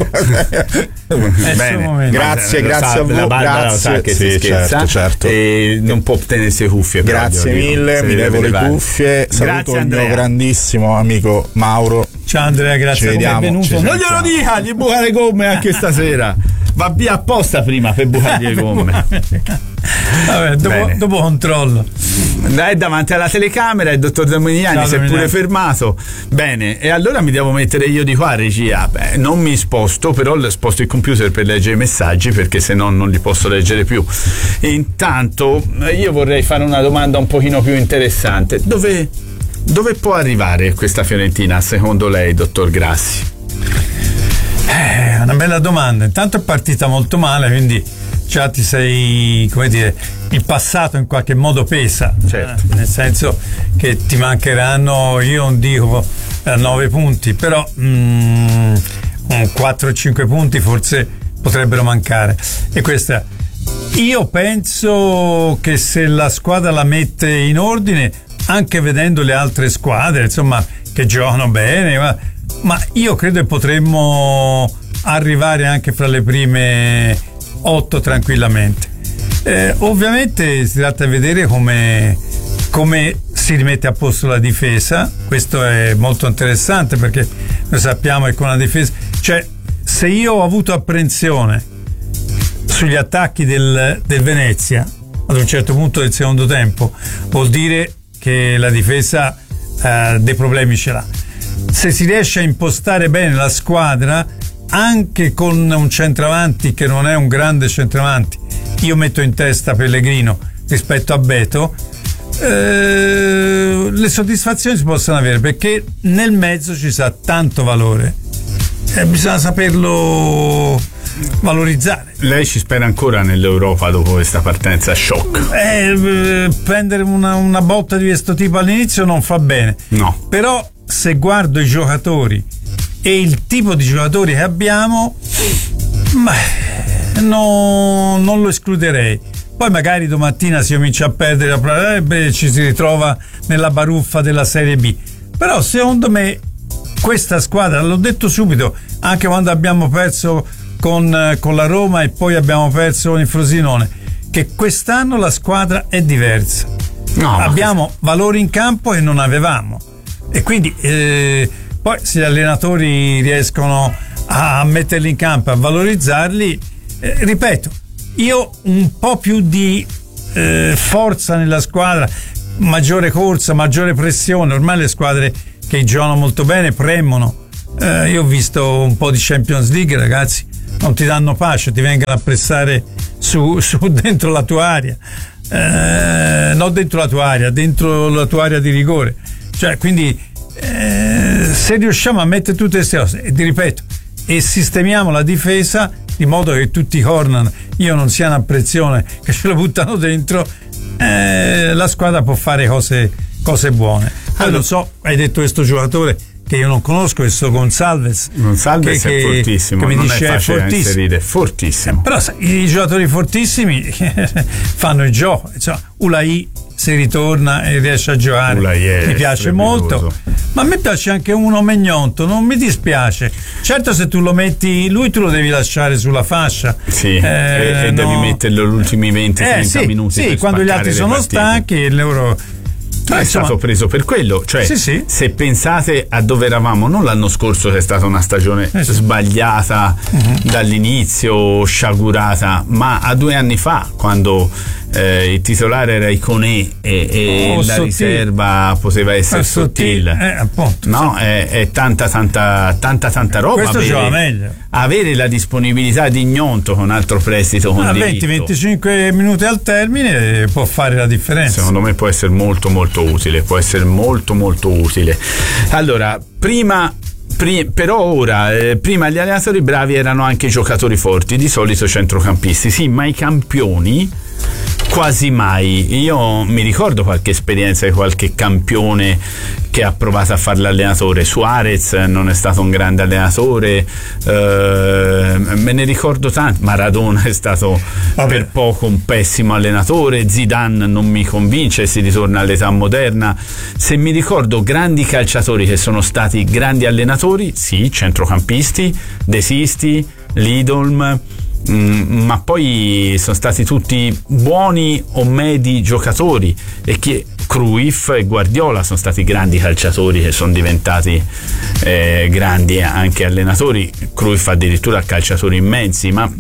Bene. Grazie, lo grazie sa, a voi. La Barbara lo sa che sì, si scherza, certo, certo. E non può tenersi le cuffie. Grazie proprio, mille, mi levo le cuffie. Saluto il mio grandissimo amico Mauro. Ciao Andrea, grazie ci vediamo, che è venuto. Non glielo dica, gli buca le gomme anche stasera. Va via apposta prima per bucargli le gomme. Vabbè, dopo, dopo controllo. È davanti alla telecamera, il dottor Dominiani si è pure fermato. Bene, e allora mi devo mettere io di qua, regia. Beh, non mi sposto, però sposto il computer per leggere i messaggi, perché se no non li posso leggere più. E intanto io vorrei fare una domanda un pochino più interessante. Dove, dove può arrivare questa Fiorentina secondo lei, dottor Grassi? È una bella domanda. Intanto è partita molto male, quindi già ti sei, come dire, il passato in qualche modo pesa, certo. eh, nel senso che ti mancheranno, io non dico eh, nove punti, però mm, quattro o cinque punti forse potrebbero mancare. E questa, io penso che se la squadra la mette in ordine, anche vedendo le altre squadre, insomma, che giocano bene, ma, ma io credo che potremmo arrivare anche fra le prime otto tranquillamente. Eh, ovviamente si tratta di vedere come, come si rimette a posto la difesa. Questo è molto interessante, perché noi sappiamo che con la difesa, cioè, se io ho avuto apprensione sugli attacchi del, del Venezia ad un certo punto del secondo tempo, vuol dire che la difesa eh, dei problemi ce l'ha. Se si riesce a impostare bene la squadra, anche con un centravanti che non è un grande centravanti, io metto in testa Pellegrino rispetto a Beto, eh, le soddisfazioni si possono avere, perché nel mezzo ci sa tanto valore e bisogna saperlo valorizzare. Lei ci spera ancora nell'Europa dopo questa partenza shock? Eh, prendere una, una botta di questo tipo all'inizio non fa bene, no. Però se guardo i giocatori e il tipo di giocatori che abbiamo, beh, no, non lo escluderei. Poi magari domattina si comincia a perdere, eh, beh, ci si ritrova nella baruffa della Serie B. Però secondo me questa squadra, l'ho detto subito, anche quando abbiamo perso con, con la Roma e poi abbiamo perso con il Frosinone, che quest'anno la squadra è diversa. No, abbiamo valori in campo che non avevamo, e quindi eh, poi se gli allenatori riescono a metterli in campo, a valorizzarli, eh, ripeto, io un po' più di eh, forza nella squadra, maggiore corsa, maggiore pressione. Ormai le squadre che giocano molto bene premono. Eh, io ho visto un po' di Champions League, ragazzi, non ti danno pace, ti vengono a pressare su, su dentro la tua area. eh, non dentro la tua area, dentro la tua area di rigore. Cioè, quindi eh, se riusciamo a mettere tutte queste cose, e ti ripeto, e sistemiamo la difesa di modo che tutti i corner io non sia una pressione che ce lo buttano dentro, eh, la squadra può fare cose, cose buone. Poi allora, non so, hai detto questo giocatore che io non conosco, questo Gonsalves. Gonsalves che, è fortissimo, che mi non dice è facile è fortissimo. inserire, fortissimo. Eh, però i giocatori fortissimi fanno il gioco. Insomma, Ulai se ritorna e riesce a giocare mi piace molto, ma a me piace anche uno Megnonto, non mi dispiace. Certo, se tu lo metti lui, tu lo devi lasciare sulla fascia, sì, eh, e, e no. devi metterlo gli ultimi venti trenta eh, sì, minuti sì, per quando gli altri sono partite. stanchi e loro È insomma, stato preso per quello, cioè sì, sì. se pensate a dove eravamo, non l'anno scorso che è stata una stagione eh, sì. sbagliata uh-huh. dall'inizio, sciagurata, ma a due anni fa, quando eh, il titolare era Iconé e, e oh, la Sottil. riserva poteva essere Sottil, eh, appunto. no? È, è tanta tanta tanta tanta roba. Questo avere, gioca meglio. Avere la disponibilità di Gnonto con altro prestito condiviso, venti venticinque minuti al termine può fare la differenza. Secondo me può essere molto molto utile, può essere molto molto utile. Allora, prima Pri- però ora, eh, prima gli allenatori bravi erano anche i giocatori forti, di solito centrocampisti, sì, ma i campioni quasi mai. Io mi ricordo qualche esperienza di qualche campione che ha provato a fare l'allenatore. Suarez non è stato un grande allenatore, eh, me ne ricordo tanti. Maradona è stato Vabbè. per poco un pessimo allenatore. Zidane non mi convince, si ritorna all'età moderna. Se mi ricordo grandi calciatori che sono stati grandi allenatori, sì, centrocampisti, De Sisti, Lidolm, Mm, ma poi sono stati tutti buoni o medi giocatori, e che Cruyff e Guardiola sono stati grandi calciatori che sono diventati eh, grandi anche allenatori. Cruyff addirittura calciatori immensi, ma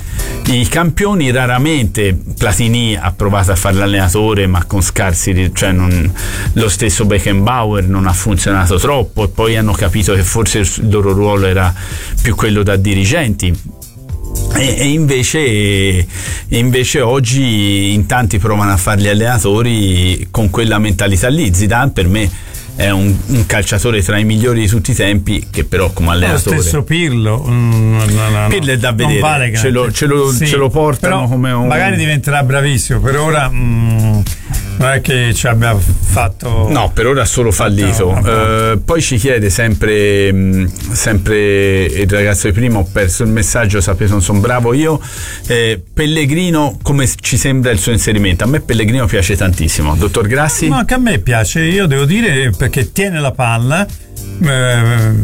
i campioni raramente. Platini ha provato a fare l'allenatore, ma con scarsi, cioè non, lo stesso Beckenbauer non ha funzionato troppo, e poi hanno capito che forse il loro ruolo era più quello da dirigenti. E, e invece, invece oggi in tanti provano a fare gli allenatori con quella mentalità lì. Zidane per me è un, un calciatore tra i migliori di tutti i tempi, che però come allenatore. Lo stesso Pirlo, mm, no, no, Pirlo è da vedere, vale ce, lo, ce, lo, sì, ce lo portano come un. Magari diventerà bravissimo, per ora mm, non è che ci abbia fatto. No, per ora solo fallito. No, uh, poi ci chiede sempre, mh, sempre il ragazzo di prima, ho perso il messaggio, sapete non sono bravo io. Eh, Pellegrino, come ci sembra il suo inserimento? A me Pellegrino piace tantissimo. Dottor Grassi? No, anche a me piace, io devo dire, perché tiene la palla, eh,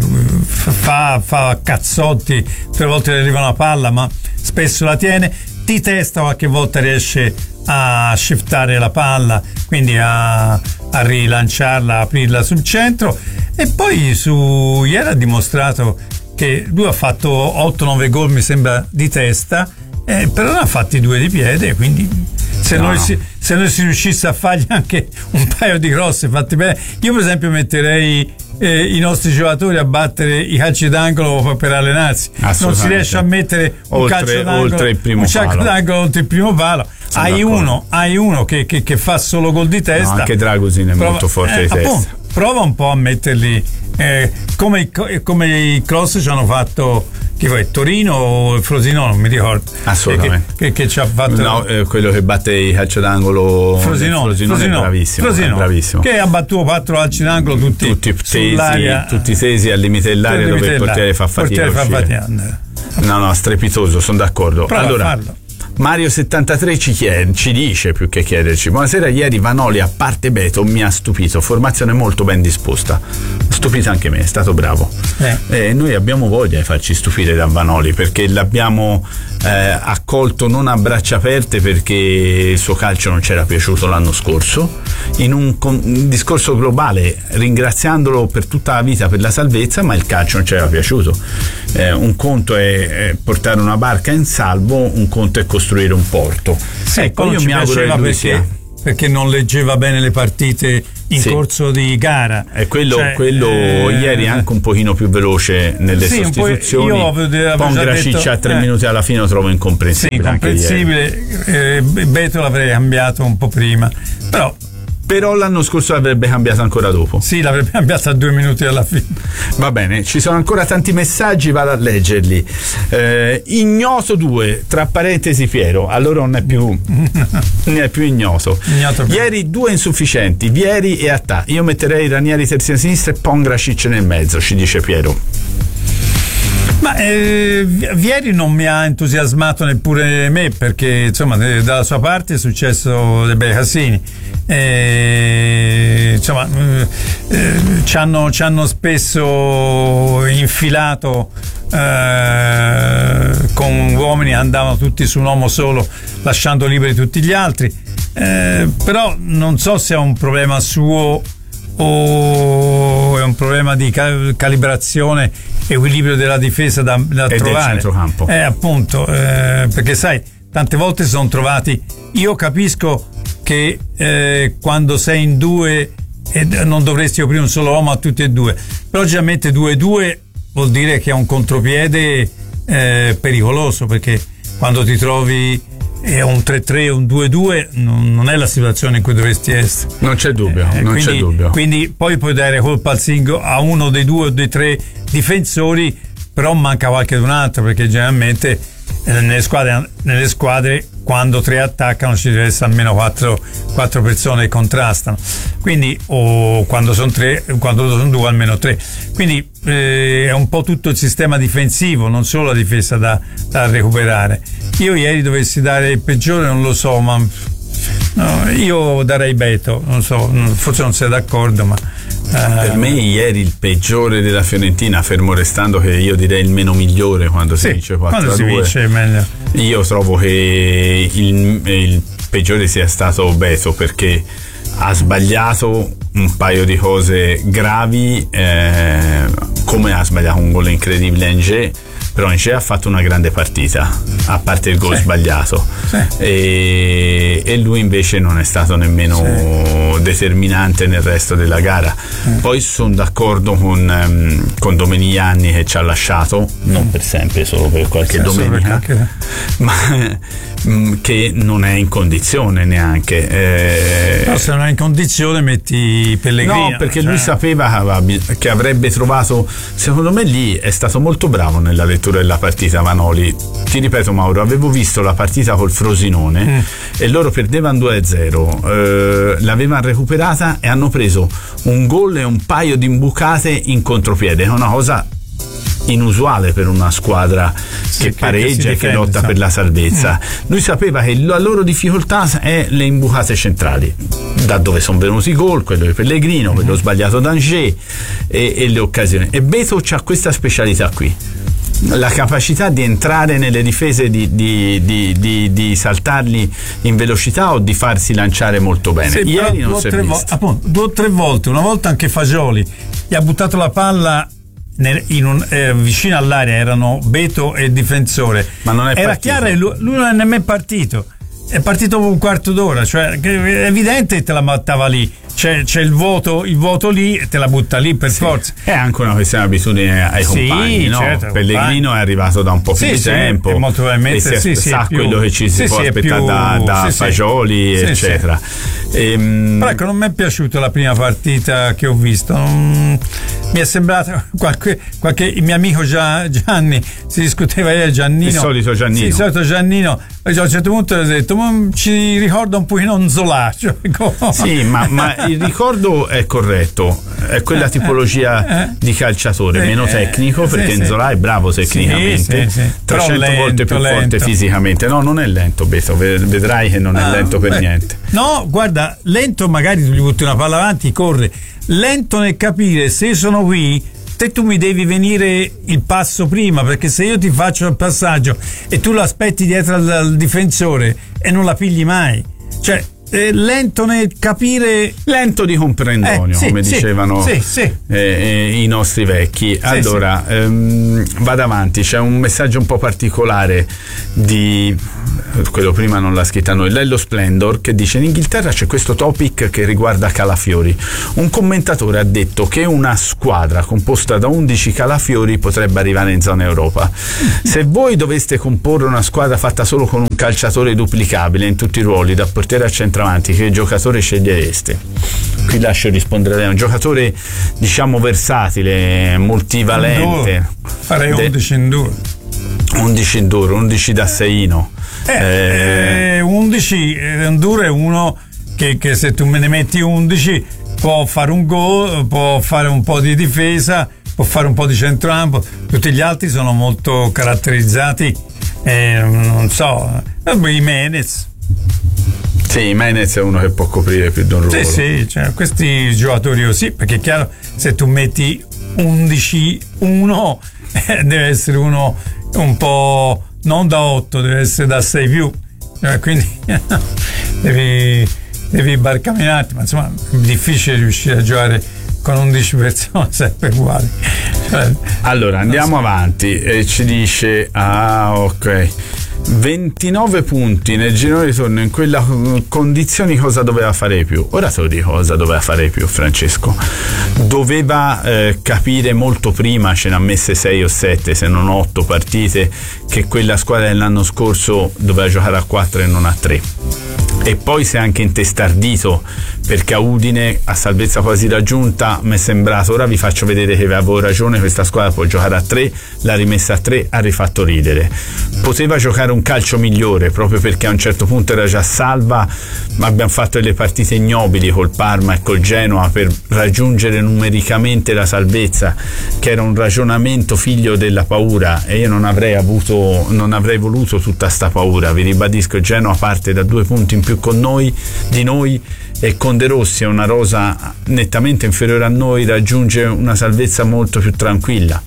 fa, fa cazzotti, tre volte le arriva una palla, ma spesso la tiene, di testa qualche volta riesce a shiftare la palla, quindi a, a rilanciarla, a aprirla sul centro. E poi su ieri ha dimostrato che lui ha fatto otto nove gol, mi sembra, di testa, eh, però ne ha fatti due di piede, quindi se, no. noi si, se noi si riuscisse a fargli anche un paio di cross fatti bene, io per esempio metterei eh, i nostri giocatori a battere i calci d'angolo per allenarsi. Non si riesce a mettere un oltre, calcio d'angolo, oltre il primo un calcio d'angolo oltre il primo palo. Sono hai d'accordo. uno, hai uno che, che, che fa solo gol di testa. No, anche Dragusin è prova, molto forte eh, di testa. Appunto, prova un po' a metterli eh, come, i, come i cross ci hanno fatto, chi vuoi, Torino o Frosinone, non mi ricordo. Assolutamente. Che, che, che ci ha fatto. No, eh, quello che batte i calcio d'angolo Frosinone, Frosinone, Frosinone è bravissimo, Frosinone, è bravissimo. Che ha battuto quattro calci d'angolo tutti, tutti tesi, tutti tesi al limite dell'area, dove il portiere fa fatica a uscire. No, no, strepitoso, sono d'accordo. Prova allora, a farlo. Mario settantatré ci, chiede, ci dice, più che chiederci: buonasera, ieri Vanoli a parte Beto mi ha stupito, formazione molto ben disposta, stupita anche me, è stato bravo. Eh. Eh, noi abbiamo voglia di farci stupire da Vanoli, perché l'abbiamo eh, accolto non a braccia aperte, perché il suo calcio non c'era piaciuto l'anno scorso, in un, con, un discorso globale, ringraziandolo per tutta la vita per la salvezza, ma il calcio non c'era piaciuto. Eh, un conto è, è portare una barca in salvo, un conto è costruire un porto. Sì, ecco, io mi mi auguro che lui sia. perché non leggeva bene le partite in sì. corso di gara. E quello, cioè, quello eh, ieri anche un pochino più veloce nelle sì, sostituzioni. Io avevo, Pongracic a tre eh, minuti alla fine lo trovo incomprensibile. Sì, incomprensibile. Eh, Beto l'avrei cambiato un po' prima, però. Però l'anno scorso l'avrebbe cambiato ancora dopo. Sì, l'avrebbe cambiata a due minuti alla fine. Va bene, ci sono ancora tanti messaggi, vado a leggerli. Eh, ignoto due, tra parentesi Piero, allora non è più ne è più ignoto. ignoto Ieri due insufficienti, Vieri e Attà. Io metterei Ranieri terzina sinistra e Pongracic nel mezzo, ci dice Piero. Ma eh, Vieri non mi ha entusiasmato neppure me, perché insomma dalla sua parte è successo dei bei casini. Eh, insomma eh, ci hanno, ci hanno spesso infilato eh, con uomini, andavano tutti su un uomo solo lasciando liberi tutti gli altri, eh, però non so se è un problema suo o è un problema di calibrazione, equilibrio della difesa da, da e trovare del centrocampo. Eh, appunto, eh, perché sai, tante volte si sono trovati, io capisco che eh, quando sei in due eh, non dovresti aprire un solo uomo a tutti e due, però logicamente due due vuol dire che è un contropiede eh, pericoloso, perché quando ti trovi è un tre tre, un due due, non, non è la situazione in cui dovresti essere. Non c'è dubbio, eh, non quindi, c'è dubbio. Quindi poi puoi dare colpa al singolo, a uno dei due o dei tre difensori, però manca qualche un altro, perché generalmente eh, nelle squadre, nelle squadre quando tre attaccano ci deve essere almeno quattro, quattro persone che contrastano, quindi o quando sono tre, quando sono due almeno tre, quindi eh, è un po' tutto il sistema difensivo, non solo la difesa da, da recuperare. Io ieri dovessi dare il peggiore, non lo so, ma no, io darei Beto, non so, forse non sei d'accordo, ma eh, per me ieri il peggiore della Fiorentina, fermo restando che io direi il meno migliore quando sì, si vince quattro a due, quando si vince è meglio. Io trovo che il, il peggiore sia stato Beto, perché ha sbagliato un paio di cose gravi, eh, come ha sbagliato un gol incredibile a Angers, però Angers ha fatto una grande partita, a parte il gol sì. sbagliato sì. E, e lui invece non è stato nemmeno sì. determinante nel resto della gara. sì. Poi sono d'accordo con, um, con Domeniani, che ci ha lasciato, non per sempre, solo per qualche sì, domenica, perché... ma um, che non è in condizione neanche eh... no, se non è in condizione metti Pellegrino, no, perché cioè... lui sapeva che avrebbe trovato, secondo me lì è stato molto bravo nella lettura della partita Vanoli. Ti ripeto Mauro, avevo visto la partita col Frosinone mm. e loro perdevano due a zero, eh, l'avevano recuperata e hanno preso un gol e un paio di imbucate in contropiede, è una cosa inusuale per una squadra sì, che pareggia e che lotta per la salvezza. mm. Lui sapeva che la loro difficoltà è le imbucate centrali, da dove sono venuti i gol, quello di Pellegrino, mm. quello sbagliato d'Angers e, e le occasioni, e Beto c'ha questa specialità qui, la capacità di entrare nelle difese, di, di, di, di, di saltarli in velocità o di farsi lanciare molto bene. Sì, ieri non due, si è tre visto. Vo- appunto, due o tre volte, una volta anche Fagioli gli ha buttato la palla nel, in un, eh, vicino all'area, erano Beto e il difensore, ma non è era partito. chiaro, lui, lui non è nemmeno partito, è partito un quarto d'ora, cioè è evidente che te la mattava lì. C'è, c'è il vuoto, il vuoto lì e te la butta lì per sì. forza. È anche una questione di abitudine ai sì, compagni, no? Certo, Pellegrino compagni. È arrivato da un po' più sì, di sì, tempo, molto probabilmente e si sì, sa sì, quello più, che ci si sì, può sì, aspettare più, da, da sì, Fagioli, sì, eccetera. Sì. Ehm, Però ecco, non mi è piaciuta la prima partita che ho visto. Non, mi è sembrato qualche, qualche il mio amico Gianni si discuteva ieri, Giannino, il solito Giannino, sì, il solito Giannino. A un certo punto ho detto, ma ci ricorda un pochino un Zola, cioè, sì, ma, ma il ricordo è corretto, è quella tipologia eh, eh, di calciatore, eh, meno tecnico, perché sì, Nzola è bravo tecnicamente, sì, sì, sì. trecento lento, volte più lento. forte fisicamente. No, non è lento, Beto, vedrai che non è ah, lento per beh, niente. No, guarda, lento magari tu gli butti una palla avanti, corre, lento nel capire se sono qui, te tu mi devi venire il passo prima, perché se io ti faccio il passaggio e tu l'aspetti dietro al, al difensore e non la pigli mai, cioè eh, lento nel capire, lento di comprendonio, eh, sì, come sì, dicevano sì, sì. Eh, eh, i nostri vecchi. Sì, allora sì. Ehm, vado avanti, c'è un messaggio un po' particolare di quello prima non l'ha scritta noi, Lello Splendor, che dice: in Inghilterra c'è questo topic che riguarda Calafiori. Un commentatore ha detto che una squadra composta da undici Calafiori potrebbe arrivare in zona Europa. Se voi doveste comporre una squadra fatta solo con un calciatore duplicabile in tutti i ruoli, da portiere a centravanti, che giocatore scegliereste? Qui lascio rispondere a lei. Un giocatore, diciamo, versatile, multivalente. Farei undici in due. undici in duro, undici da seino. Eh, eh, undici in duro è uno che, che se tu me ne metti undici può fare un gol, può fare un po' di difesa, può fare un po' di centrocampo. Tutti gli altri sono molto caratterizzati, eh, non so, Jimenez. Sì, Jimenez è uno che può coprire più di un ruolo. Sì, sì, cioè, questi giocatori così, perché è chiaro, se tu metti undici uno eh, deve essere uno un po' non da otto, deve essere da sei più, eh, quindi devi, devi barcamenarti, ma insomma è difficile riuscire a giocare con undici persone sempre uguali. Cioè, allora andiamo so. avanti e ci dice ah ok ventinove punti nel girone di ritorno, in quella condizioni cosa doveva fare più? Ora te lo dico cosa doveva fare più, Francesco. Doveva eh, capire molto prima, ce n'ha messe sei o sette se non otto partite, che quella squadra dell'anno scorso doveva giocare a quattro e non a tre, e poi si è anche intestardito perché a Udine, a salvezza quasi raggiunta, mi è sembrato, ora vi faccio vedere che avevo ragione, questa squadra può giocare a tre, l'ha rimessa a tre, ha rifatto ridere. Poteva giocare un calcio migliore proprio perché a un certo punto era già salva, ma abbiamo fatto delle partite ignobili col Parma e col Genoa per raggiungere numericamente la salvezza, che era un ragionamento figlio della paura, e io non avrei avuto, non avrei voluto tutta sta paura. Vi ribadisco, il Genoa parte da due punti in più con noi, di noi, e con De Rossi è una rosa nettamente inferiore a noi, raggiunge una salvezza molto più tranquilla.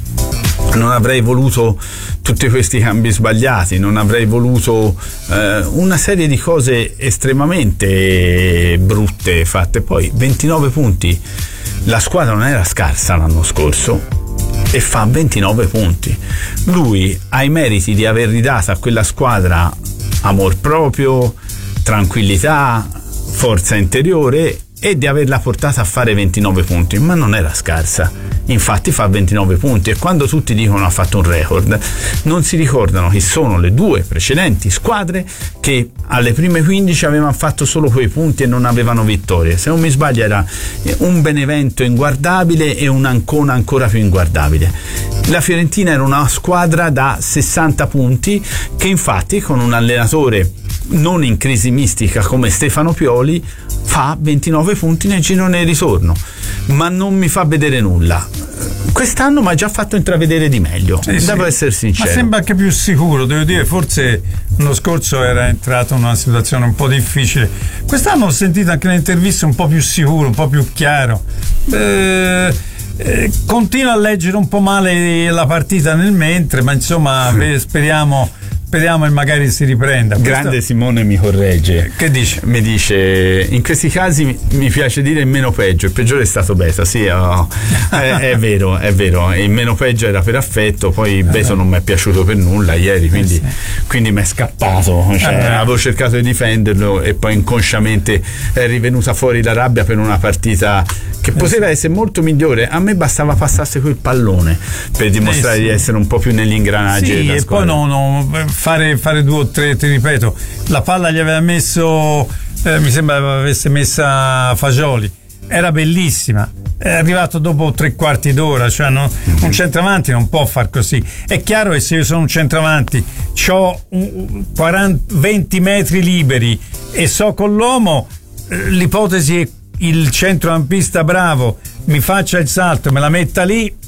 Non avrei voluto tutti questi cambi sbagliati, non avrei voluto eh, una serie di cose estremamente brutte fatte. Poi ventinove punti, la squadra non era scarsa l'anno scorso e fa ventinove punti. Lui ha i meriti di aver ridato a quella squadra amor proprio, tranquillità, forza interiore, e di averla portata a fare ventinove punti, ma non era scarsa, infatti fa ventinove punti. E quando tutti dicono ha fatto un record, non si ricordano che sono le due precedenti squadre che alle prime quindici avevano fatto solo quei punti e non avevano vittorie. Se non mi sbaglio era un Benevento inguardabile e un Ancona ancora più inguardabile. La Fiorentina era una squadra da sessanta punti che infatti con un allenatore non in crisi mistica come Stefano Pioli fa ventinove punti nel girone di ritorno, ma non mi fa vedere nulla. Quest'anno mi ha già fatto intravedere di meglio, sì, devo sì. essere sincero. Ma sembra anche più sicuro, devo dire, forse l'anno scorso era entrato in una situazione un po' difficile. Quest'anno ho sentito anche nelle interviste un po' più sicuro, un po' più chiaro. Eh, eh, continua a leggere un po' male la partita nel mentre, ma insomma speriamo Speriamo che magari si riprenda. Grande Questo... Simone mi corregge. Che dice? Mi dice: in questi casi mi, mi piace dire il meno peggio, il peggiore è stato Beto. Sì, oh, è, è vero, è vero. Il meno peggio era per affetto, poi Beto non mi è piaciuto per nulla ieri, quindi, eh sì. quindi mi è scappato. Cioè, eh avevo cercato di difenderlo e poi inconsciamente è rivenuta fuori la rabbia per una partita che poteva eh sì. essere molto migliore. A me bastava passasse quel pallone per dimostrare eh sì. di essere un po' più negli ingranaggi sì, della e squadra. Poi no, no, Fare, fare due o tre, ti ripeto, la palla gli aveva messo, eh, mi sembra avesse messa Fagioli, era bellissima, è arrivato dopo tre quarti d'ora, cioè no, un centravanti non può far così. È chiaro che se io sono un centravanti, ho venti metri liberi e so con l'uomo, l'ipotesi è il centrocampista bravo mi faccia il salto, me la metta lì,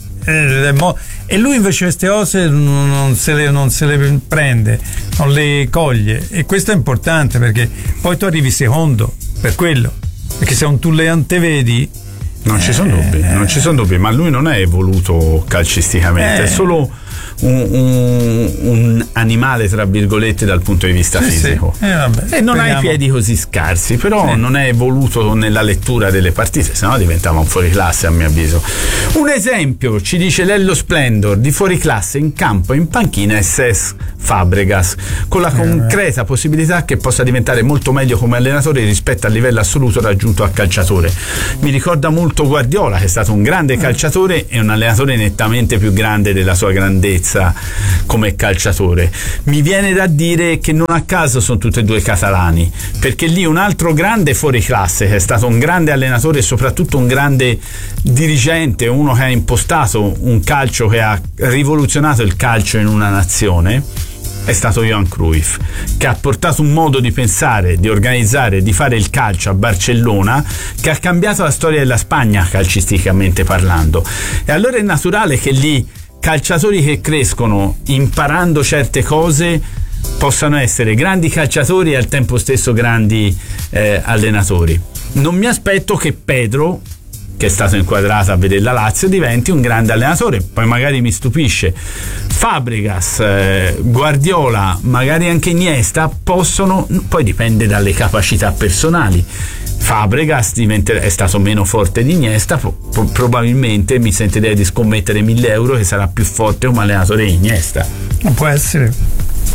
e lui invece queste cose non se, le, non se le prende, non le coglie, e questo è importante perché poi tu arrivi secondo per quello, perché se non tu le antevedi non eh, ci sono dubbi, eh, non ci sono dubbi, ma lui non è evoluto calcisticamente, eh, è solo un, un, un animale tra virgolette dal punto di vista sì, fisico sì. Eh, vabbè, e non speriamo. ha i piedi così scarsi, però sì. non è evoluto nella lettura delle partite, sennò diventava un fuoriclasse a mio avviso. Un esempio, ci dice Lello Splendor, di fuoriclasse in campo e in panchina è Cesc Fabregas, con la concreta possibilità che possa diventare molto meglio come allenatore rispetto al livello assoluto raggiunto a calciatore. Mi ricorda molto Guardiola, che è stato un grande calciatore e un allenatore nettamente più grande della sua grandezza come calciatore. Mi viene da dire che non a caso sono tutti e due catalani, perché lì un altro grande fuoriclasse che è stato un grande allenatore e soprattutto un grande dirigente, uno che ha impostato un calcio che ha rivoluzionato il calcio in una nazione, è stato Johan Cruyff, che ha portato un modo di pensare, di organizzare, di fare il calcio a Barcellona che ha cambiato la storia della Spagna calcisticamente parlando. E allora è naturale che lì calciatori che crescono imparando certe cose possano essere grandi calciatori e al tempo stesso grandi eh, allenatori. Non mi aspetto che Pedro, che è stato inquadrato a vedere la Lazio, diventi un grande allenatore, poi magari mi stupisce. Fabregas, eh, Guardiola, magari anche Iniesta possono, poi dipende dalle capacità personali. Fabregas diventa, è stato meno forte di Iniesta, pro, probabilmente mi sentirei di scommettere mille euro che sarà più forte come allenatore di Iniesta. Non può essere.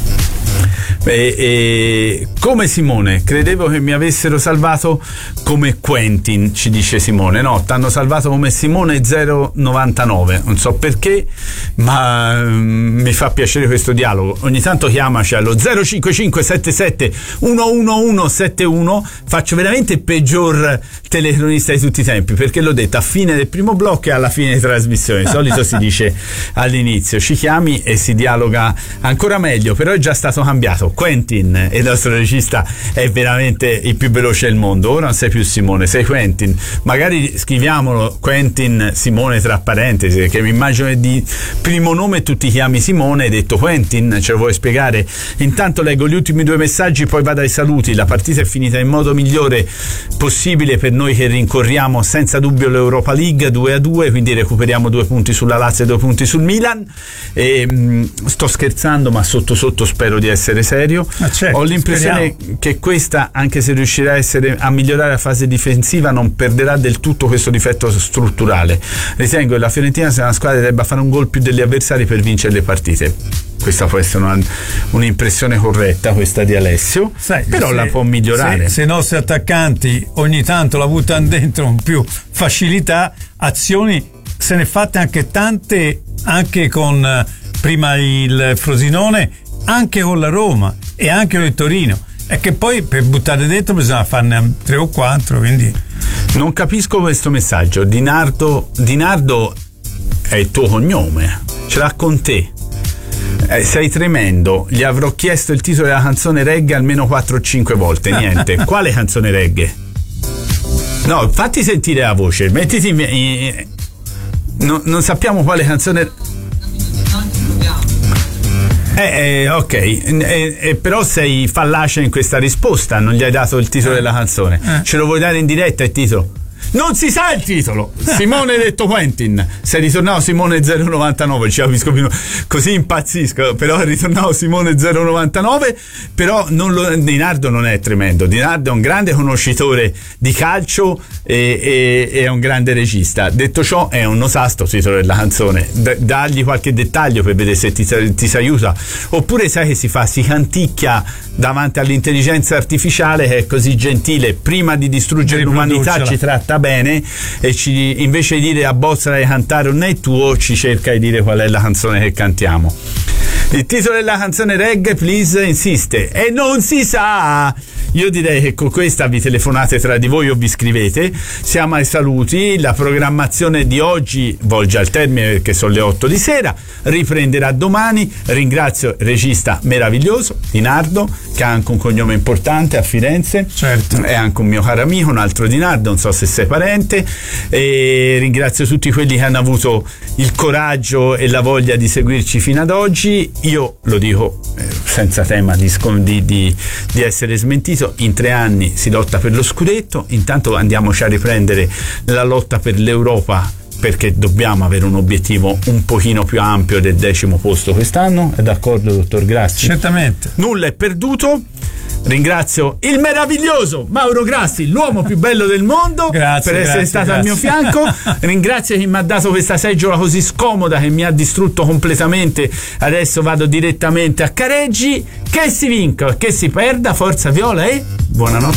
E, e, come Simone, credevo che mi avessero salvato come Quentin, ci dice Simone. No, t'hanno salvato come Simone zero novantanove, non so perché, ma um, mi fa piacere questo dialogo. Ogni tanto chiamaci allo zero cinque cinque sette sette uno uno uno sette uno. Faccio veramente il peggior telecronista di tutti i tempi, perché l'ho detto a fine del primo blocco e alla fine di trasmissione. Di solito si dice all'inizio, ci chiami e si dialoga ancora meglio, però è già stato cambiato. Quentin, il nostro regista, è veramente il più veloce del mondo. Ora non sei più Simone, sei Quentin. Magari scriviamolo Quentin Simone tra parentesi, perché mi immagino che di primo nome tu ti chiami Simone, hai detto Quentin, ce lo vuoi spiegare? Intanto leggo gli ultimi due messaggi, poi vado ai saluti. La partita è finita in modo migliore possibile per noi che rincorriamo senza dubbio l'Europa League, due a due, quindi recuperiamo due punti sulla Lazio e due punti sul Milan. E, mh, sto scherzando, ma sotto sotto spero di essere serio. Ah, certo, ho l'impressione speriamo. Che questa, anche se riuscirà a, essere, a migliorare la fase difensiva, non perderà del tutto questo difetto strutturale. Ritengo che la Fiorentina sia una squadra che debba fare un gol più degli avversari per vincere le partite. Questa può essere una, un'impressione corretta, questa di Alessio. Sai, però se, la può migliorare. Se, se i nostri attaccanti ogni tanto la buttano dentro con più facilità, azioni se ne fatte anche tante, anche con prima il Frosinone, anche con la Roma e anche con il Torino. È che poi per buttare dentro bisogna farne tre o quattro, quindi non capisco questo messaggio. Dinardo, Dinardo è il tuo cognome, ce l'ha con te. Eh, sei tremendo. Gli avrò chiesto il titolo della canzone reggae almeno quattro o cinque volte. Niente. Quale canzone reggae? No, fatti sentire la voce, mettiti in, in, no, non sappiamo quale canzone. Eh, eh ok, eh, eh, però sei fallace in questa risposta, non gli hai dato il titolo della canzone. Eh. Ce lo vuoi dare in diretta il titolo? Non si sa il titolo. Simone detto Quentin. Sei ritornato Simone zero novantanove, ci capisco più, così impazzisco, però è ritornato Simone zero novantanove. Però non lo, Dinardo non è tremendo. Dinardo è un grande conoscitore di calcio e, e, e è un grande regista. Detto ciò, è un osasto titolo della canzone. D- dagli qualche dettaglio per vedere se ti, ti si aiuta. Oppure sai che si fa? Si canticchia davanti all'intelligenza artificiale che è così gentile, prima di distruggere l'umanità ci tratta bene e ci, invece di dire abbozzala di cantare un è tuo, ci cerca di dire qual è la canzone che cantiamo. Il titolo della canzone reggae, please, insiste e non si sa. Io direi che con questa vi telefonate tra di voi o vi scrivete. Siamo ai saluti. La programmazione di oggi volge al termine perché sono le otto di sera, riprenderà domani. Ringrazio il regista meraviglioso Dinardo, che ha anche un cognome importante a Firenze. Certo. È anche un mio caro amico, un altro Dinardo, non so se sei parente. E ringrazio tutti quelli che hanno avuto il coraggio e la voglia di seguirci fino ad oggi. Io lo dico eh, senza tema di, di, di, di essere smentito. In tre anni si lotta per lo scudetto, intanto andiamoci a riprendere la lotta per l'Europa perché dobbiamo avere un obiettivo un pochino più ampio del decimo posto quest'anno. È d'accordo, dottor Grassi? Certamente. Nulla è perduto. Ringrazio il meraviglioso Mauro Grassi, l'uomo più bello del mondo, grazie, per essere grazie, stato grazie. al mio fianco. Ringrazio chi mi ha dato questa seggiola così scomoda che mi ha distrutto completamente. Adesso vado direttamente a Careggi. Che si vinca, che si perda, forza viola e buonanotte.